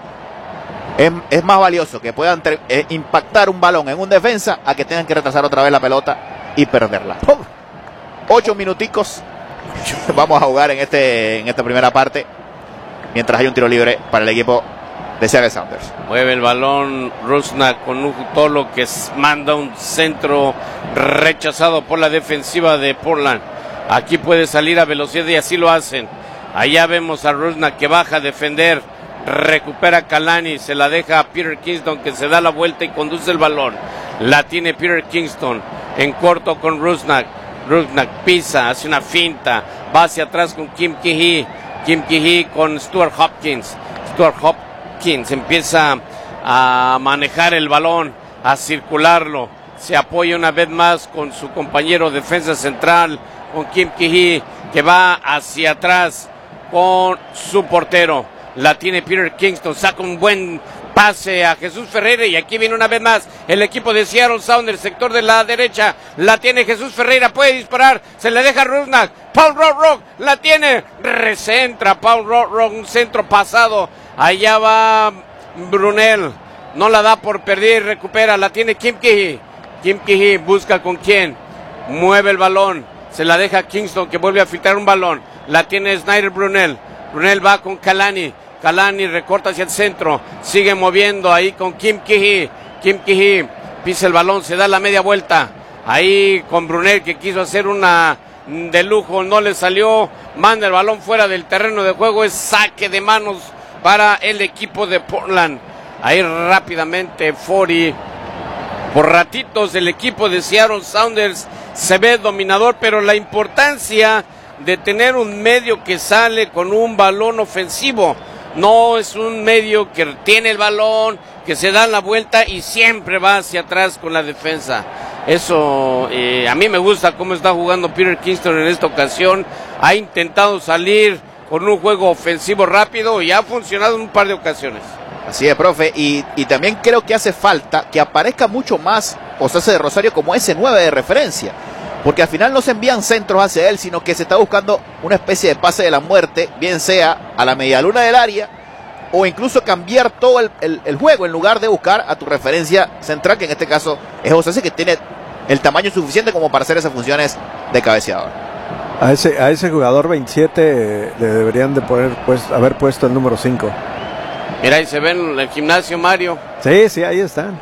Es, es más valioso que puedan ter, eh, impactar un balón en un defensa a que tengan que retrasar otra vez la pelota y perderla. Oh, ocho minuticos vamos a jugar en, este, en esta primera parte, mientras hay un tiro libre para el equipo de Seattle Sounders. Mueve el balón Rusnak con un Tolo que manda un centro rechazado por la defensiva de Portland. Aquí puede salir a velocidad y así lo hacen. Allá vemos a Rusnak que baja a defender, recupera Kalani, se la deja a Peter Kingston que se da la vuelta y conduce el balón. La tiene Peter Kingston en corto con Rusnak. Rusnak pisa, hace una finta, va hacia atrás con Kim Kihee. Kim Kihee con Stuart Hopkins. Stuart Hopkins empieza a manejar el balón, a circularlo. Se apoya una vez más con su compañero defensa central, con Kim Kihee, que va hacia atrás con su portero. La tiene Peter Kingston, saca un buen pase a Jesús Ferreira y aquí viene una vez más el equipo de Seattle Sounders, sector de la derecha. La tiene Jesús Ferreira, puede disparar, se le deja a Rusnak. Paul Rock la tiene, recentra Paul Rock, un centro pasado. Allá va Brunel, no la da por perder, recupera, la tiene Kim Kihee. Kim Kihee busca con quién, mueve el balón, se la deja a Kingston que vuelve a filtrar un balón. La tiene Snyder Brunel. Brunel va con Kalani. Kalani recorta hacia el centro. Sigue moviendo ahí con Kim Kihee. Kim Kihee pisa el balón, se da la media vuelta. Ahí con Brunel que quiso hacer una de lujo, no le salió. Manda el balón fuera del terreno de juego. Es saque de manos para el equipo de Portland. Ahí rápidamente Forty. Por ratitos el equipo de Seattle Sounders se ve dominador, pero la importancia de tener un medio que sale con un balón ofensivo. No es un medio que tiene el balón, que se da la vuelta y siempre va hacia atrás con la defensa. Eso, eh, a mí me gusta cómo está jugando Peter Kingston en esta ocasión. Ha intentado salir con un juego ofensivo rápido y ha funcionado en un par de ocasiones. Así es, profe, y, y también creo que hace falta que aparezca mucho más Osase de Rosario como ese nueve de referencia. Porque al final no se envían centros hacia él, sino que se está buscando una especie de pase de la muerte, bien sea a la medialuna del área, o incluso cambiar todo el, el, el juego en lugar de buscar a tu referencia central, que en este caso es Osase, que tiene el tamaño suficiente como para hacer esas funciones de cabeceador. A ese, a ese jugador veintisiete le deberían de poner, pues, haber puesto el número cinco. Mira, ahí se ven en el gimnasio, Mario. Sí, sí, ahí están.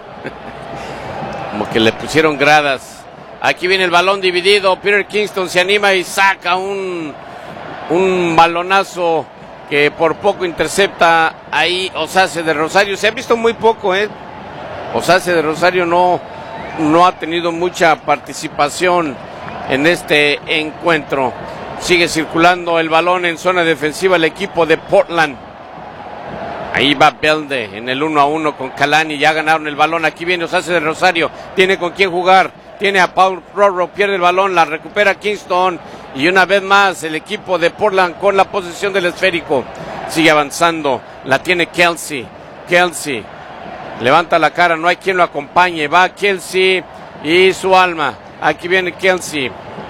Como que le pusieron gradas. Aquí viene el balón dividido, Peter Kingston se anima y saca un, un balonazo que por poco intercepta ahí Osase de Rosario. Se ha visto muy poco, ¿eh? Osase de Rosario no, no ha tenido mucha participación en este encuentro. Sigue circulando el balón en zona defensiva el equipo de Portland. Ahí va Belde en el uno a uno con Kalani, ya ganaron el balón. Aquí viene Osase de Rosario, tiene con quién jugar. Tiene a Paul Rorro, pierde el balón, la recupera Kingston. Y una vez más el equipo de Portland con la posesión del esférico. Sigue avanzando, la tiene Kelce. Kelce levanta la cara, no hay quien lo acompañe. Va Kelce y su alma. Aquí viene Kelce.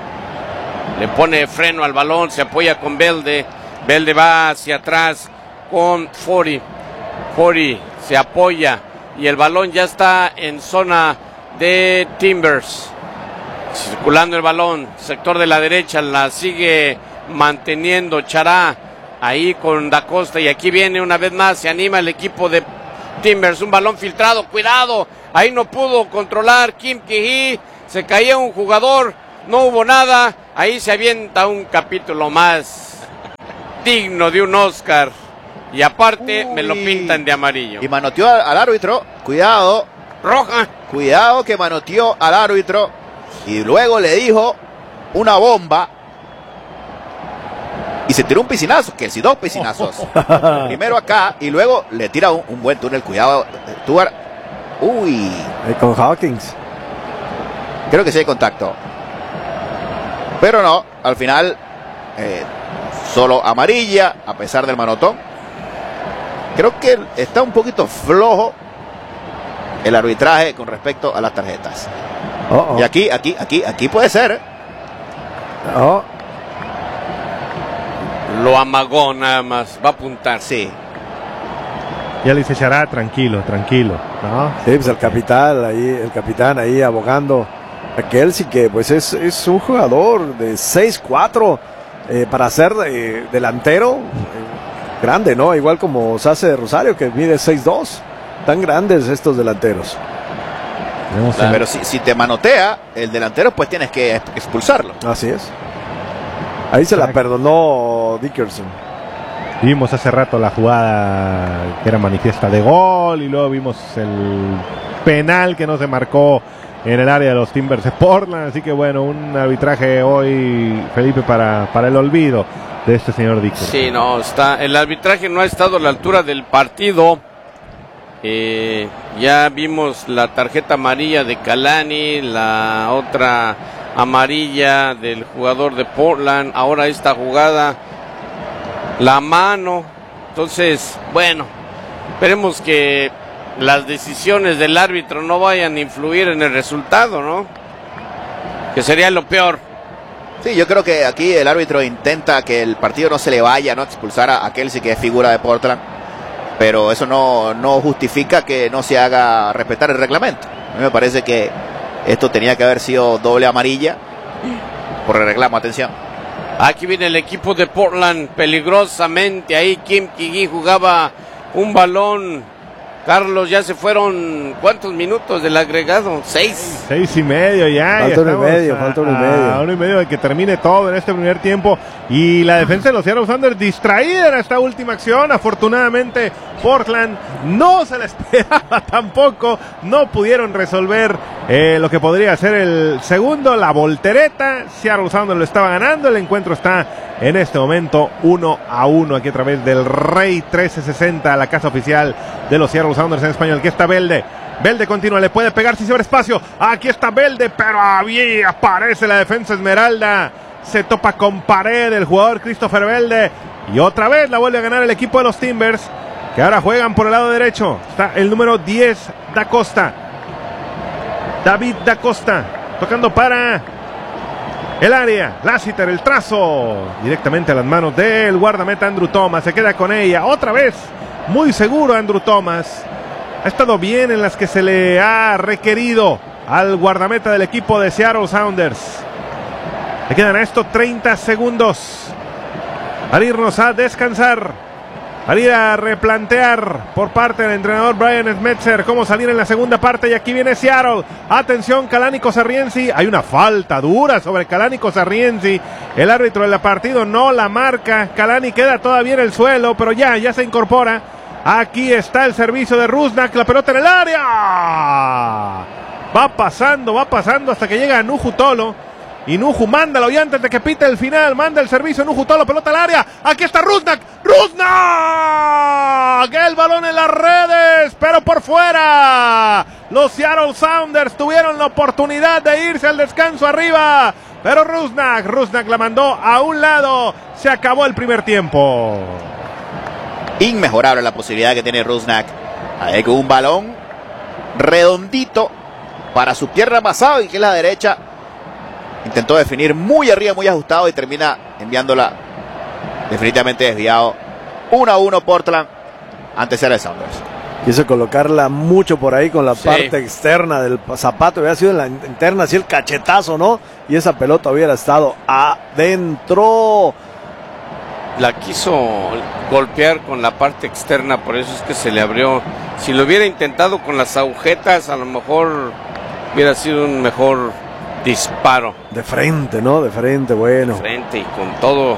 Le pone freno al balón, se apoya con Belde. Belde va hacia atrás con Forty. Forty se apoya y el balón ya está en zona de Timbers. Circulando el balón, sector de la derecha, la sigue manteniendo Chará. ahí con Da Costa, y aquí viene una vez más, se anima el equipo de Timbers, un balón filtrado, cuidado, ahí no pudo controlar Kim Ki-hee, se caía un jugador, no hubo nada, ahí se avienta un capítulo más digno de un Oscar, y aparte Uy. me lo pintan de amarillo. Y manoteó al, al árbitro, cuidado. Roja. Cuidado que manoteó al árbitro, y luego le dijo una bomba, y se tiró un piscinazo, que sí, dos piscinazos. Primero acá, y luego le tira un, un buen túnel, cuidado, Stuart. Uy. Con Hawkins. Creo que sí hay contacto. Pero no, al final, eh, solo amarilla, a pesar del manotón. Creo que está un poquito flojo el arbitraje con respecto a las tarjetas. Oh, oh. Y aquí, aquí, aquí, aquí puede ser. Oh. Lo amagó nada más, va a apuntar. Sí. Ya le dice Chará, tranquilo, tranquilo, ¿no? Sí, pues el capitán ahí, el capitán ahí abogando. Aquel sí que pues es, es un jugador de seis cuatro eh, para ser eh, delantero eh, grande, ¿no? Igual como Sace de Rosario, que mide seis dos. Tan grandes estos delanteros. Claro, pero si, si te manotea el delantero, pues tienes que expulsarlo. Así es. Ahí se la perdonó Dickerson. Vimos hace rato la jugada que era manifiesta de gol, y luego vimos el penal que no se marcó en el área de los Timbers de Portland. Así que bueno, un arbitraje hoy, Felipe, para, para el olvido de este señor Dickerson. Sí, no, está, el arbitraje no ha estado a la altura del partido. Eh, ya vimos la tarjeta amarilla de Kalani, la otra amarilla del jugador de Portland, ahora esta jugada, la mano. Entonces, bueno, esperemos que las decisiones del árbitro no vayan a influir en el resultado, ¿no? Que sería lo peor. Sí, yo creo que aquí el árbitro intenta que el partido no se le vaya, no expulsar a, a Kelsey, que es figura de Portland, pero eso no, no justifica que no se haga respetar el reglamento. A mí me parece que esto tenía que haber sido doble amarilla por el reclamo. Atención. Aquí viene el equipo de Portland peligrosamente. Ahí Kim Ki-hee jugaba un balón. Carlos, ya se fueron, ¿cuántos minutos del agregado? Seis. Seis y medio ya. Falta uno y medio, falta uno y medio. Uno y medio de que termine todo en este primer tiempo. Y la defensa de los Seattle Sounders distraída en esta última acción. Afortunadamente, Portland no se la esperaba tampoco. No pudieron resolver eh, lo que podría ser el segundo, la voltereta. Seattle Sounders lo estaba ganando. El encuentro está en este momento uno a uno aquí a través del Rey trece sesenta, la casa oficial de los Seattle Sounders en español. Aquí está Belde. Belde continúa, le puede pegar si se abre espacio. Aquí está Belde, pero ahí aparece la defensa Esmeralda. Se topa con pared el jugador Christopher Belde. Y otra vez la vuelve a ganar el equipo de los Timbers, que ahora juegan por el lado derecho. Está el número diez, Da Costa. David Da Costa. Tocando para el área. Lassiter, el trazo. Directamente a las manos del guardameta Andrew Thomas. Se queda con ella. Otra vez. Muy seguro Andrew Thomas. Ha estado bien en las que se le ha requerido al guardameta del equipo de Seattle Sounders. Le quedan a esto treinta segundos para irnos a descansar, para ir a replantear por parte del entrenador Brian Schmetzer cómo salir en la segunda parte. Y aquí viene Seattle. Atención, Kalani Kozariensi. Hay una falta dura sobre Kalani Kozariensi. El árbitro del partido no la marca. Kalani queda todavía en el suelo, pero ya, ya se incorpora. Aquí está el servicio de Rusnak. La pelota en el área. Va pasando, va pasando hasta que llega a Nuhu Tolo. Y Nuhu mándalo, y antes de que pite el final, manda el servicio Nuhu Tolo, pelota al área. Aquí está Rusnak. ¡Rusnak! El balón en las redes, pero por fuera. Los Seattle Sounders tuvieron la oportunidad de irse al descanso arriba, pero Rusnak, Rusnak la mandó a un lado. Se acabó el primer tiempo. Inmejorable la posibilidad que tiene Rusnak. Ahí con un balón redondito para su pierna pasada, y que es la derecha. Intentó definir muy arriba, muy ajustado, y termina enviándola definitivamente desviado. uno a uno Portland ante Seattle Sounders. Quiso colocarla mucho por ahí con la sí. parte externa del zapato. Hubiera sido en la interna, así el cachetazo, ¿no? Y esa pelota hubiera estado adentro. la quiso golpear con la parte externa, por eso es que se le abrió. Si lo hubiera intentado con las agujetas, a lo mejor hubiera sido un mejor disparo. De frente, ¿no? De frente, bueno. De frente y con todo.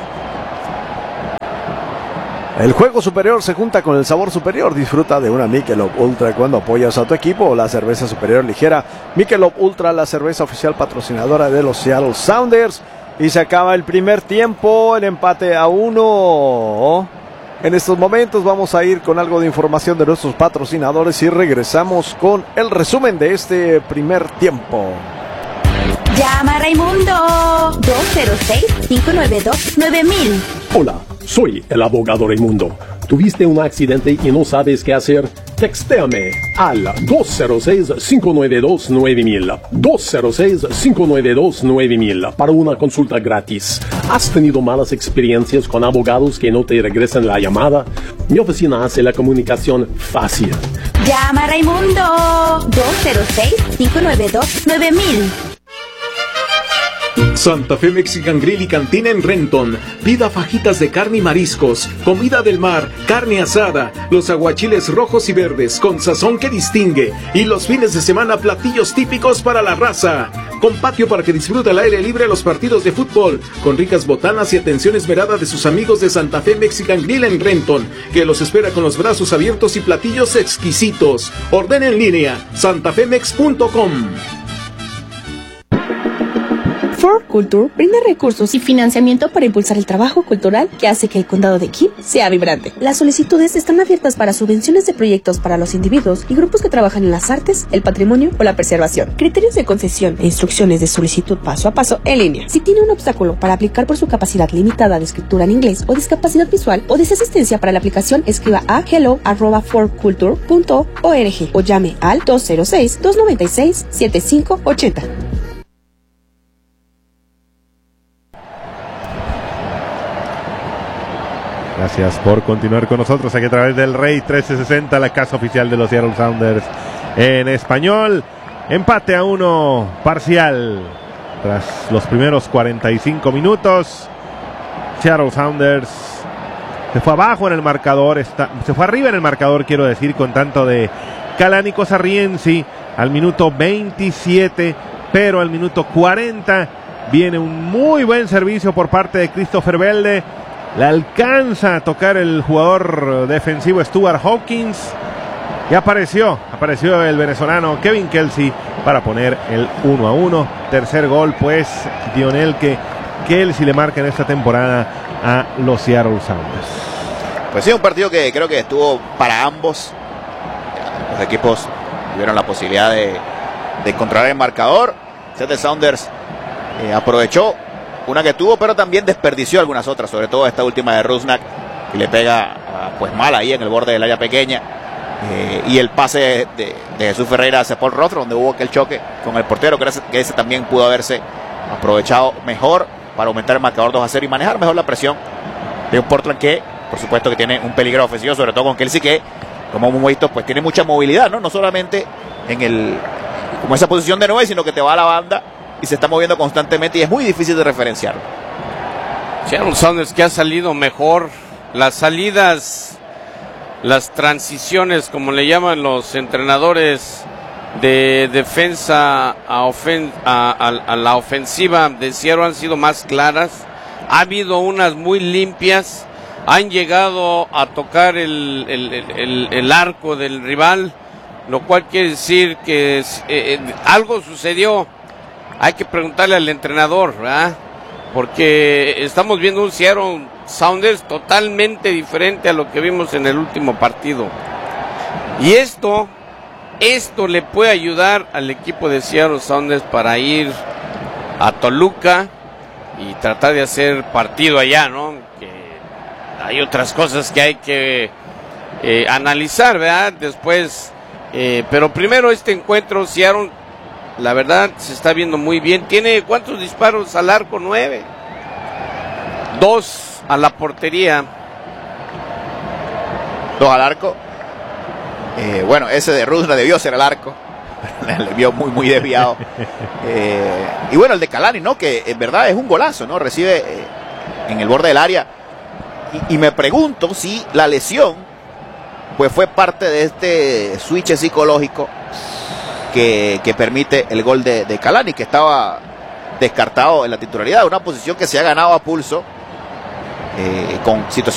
El juego superior se junta con el sabor superior. Disfruta de una Michelob Ultra cuando apoyas a tu equipo o la cerveza superior ligera. Michelob Ultra, la cerveza oficial patrocinadora de los Seattle Sounders. Y se acaba el primer tiempo, el empate a uno. En estos momentos vamos a ir con algo de información de nuestros patrocinadores y regresamos con el resumen de este primer tiempo. Llama a Raimundo dos cero seis, cinco nueve dos, nueve mil. Hola, soy el abogado Raimundo. ¿Tuviste un accidente y no sabes qué hacer? Textéame al dos cero seis, cinco nueve dos, nueve mil. dos cero seis, cinco nueve dos, nueve mil para una consulta gratis. ¿Has tenido malas experiencias con abogados que no te regresan la llamada? Mi oficina hace la comunicación fácil. Llama a Raimundo dos cero seis, cinco nueve dos, nueve mil. Santa Fe Mexican Grill y Cantina en Renton. Pida fajitas de carne y mariscos, comida del mar, carne asada, los aguachiles rojos y verdes con sazón que distingue y los fines de semana platillos típicos para la raza. Con patio para que disfrute al aire libre los partidos de fútbol, con ricas botanas y atención esmerada de sus amigos de Santa Fe Mexican Grill en Renton, que los espera con los brazos abiertos y platillos exquisitos. Ordena en línea santafemex punto com. For Culture brinda recursos y financiamiento para impulsar el trabajo cultural que hace que el condado de Kim sea vibrante. Las solicitudes están abiertas para subvenciones de proyectos para los individuos y grupos que trabajan en las artes, el patrimonio o la preservación. Criterios de concesión e instrucciones de solicitud paso a paso en línea. Si tiene un obstáculo para aplicar por su capacidad limitada de escritura en inglés o discapacidad visual o desea asistencia para la aplicación, escriba a hello arroba for culture punto org o llame al dos cero seis, dos nueve seis, siete cinco ocho cero. Gracias por continuar con nosotros aquí a través del Rey trece sesenta, la casa oficial de los Seattle Sounders en español. Empate a uno parcial tras los primeros cuarenta y cinco minutos. Seattle Sounders se fue abajo en el marcador, está, se fue arriba en el marcador, quiero decir, con tanto de Kalani Sarriensi al minuto veintisiete, pero al minuto cuarenta viene un muy buen servicio por parte de Christopher Belde. La alcanza a tocar el jugador defensivo Stuart Hawkins y apareció, apareció el venezolano Kevin Kelsey para poner el uno a uno. Tercer gol, pues, Dionel que Kelsey le marca en esta temporada a los Seattle Sounders. Pues sí, un partido que creo que estuvo para ambos. Los equipos tuvieron la posibilidad de, de encontrar el marcador. Seattle Sounders eh, aprovechó una que tuvo, pero también desperdició algunas otras, sobre todo esta última de Rusnak, que le pega uh, pues mal ahí en el borde del área pequeña, eh, y el pase de, de Jesús Ferreira hacia Paul Rothro, donde hubo aquel choque con el portero, que ese, que ese también pudo haberse aprovechado mejor para aumentar el marcador dos a cero y manejar mejor la presión de un Portland que, por supuesto, que tiene un peligro ofensivo, sobre todo con Kelsey, que, como hemos visto, pues tiene mucha movilidad, ¿no? No solamente en el como esa posición de nueve, sino que te va a la banda y se está moviendo constantemente y es muy difícil de referenciarlo. Seattle Sounders que ha salido mejor. Las salidas, las transiciones, como le llaman los entrenadores, de defensa a, ofen a, a, a la ofensiva de Seattle han sido más claras. Ha habido unas muy limpias. Han llegado a tocar el, el, el, el arco del rival, lo cual quiere decir que eh, algo sucedió. Hay que preguntarle al entrenador, ¿verdad? Porque estamos viendo un Seattle Sounders totalmente diferente a lo que vimos en el último partido. Y esto, esto le puede ayudar al equipo de Seattle Sounders para ir a Toluca y tratar de hacer partido allá, ¿no? Que hay otras cosas que hay que eh, analizar, ¿verdad? Después, eh, pero primero este encuentro, Seattle, la verdad, se está viendo muy bien. ¿Tiene cuántos disparos al arco? Nueve. Dos a la portería. Dos al arco. Eh, bueno, ese de Rudra debió ser al arco. Le vio muy, muy desviado. Eh, y bueno, el de Kalani, ¿no? Que en verdad es un golazo, ¿no? Recibe eh, en el borde del área y, y me pregunto si la lesión pues fue parte de este switch psicológico que, que permite el gol de, de Kalani, que estaba descartado en la titularidad, una posición que se ha ganado a pulso eh, con situaciones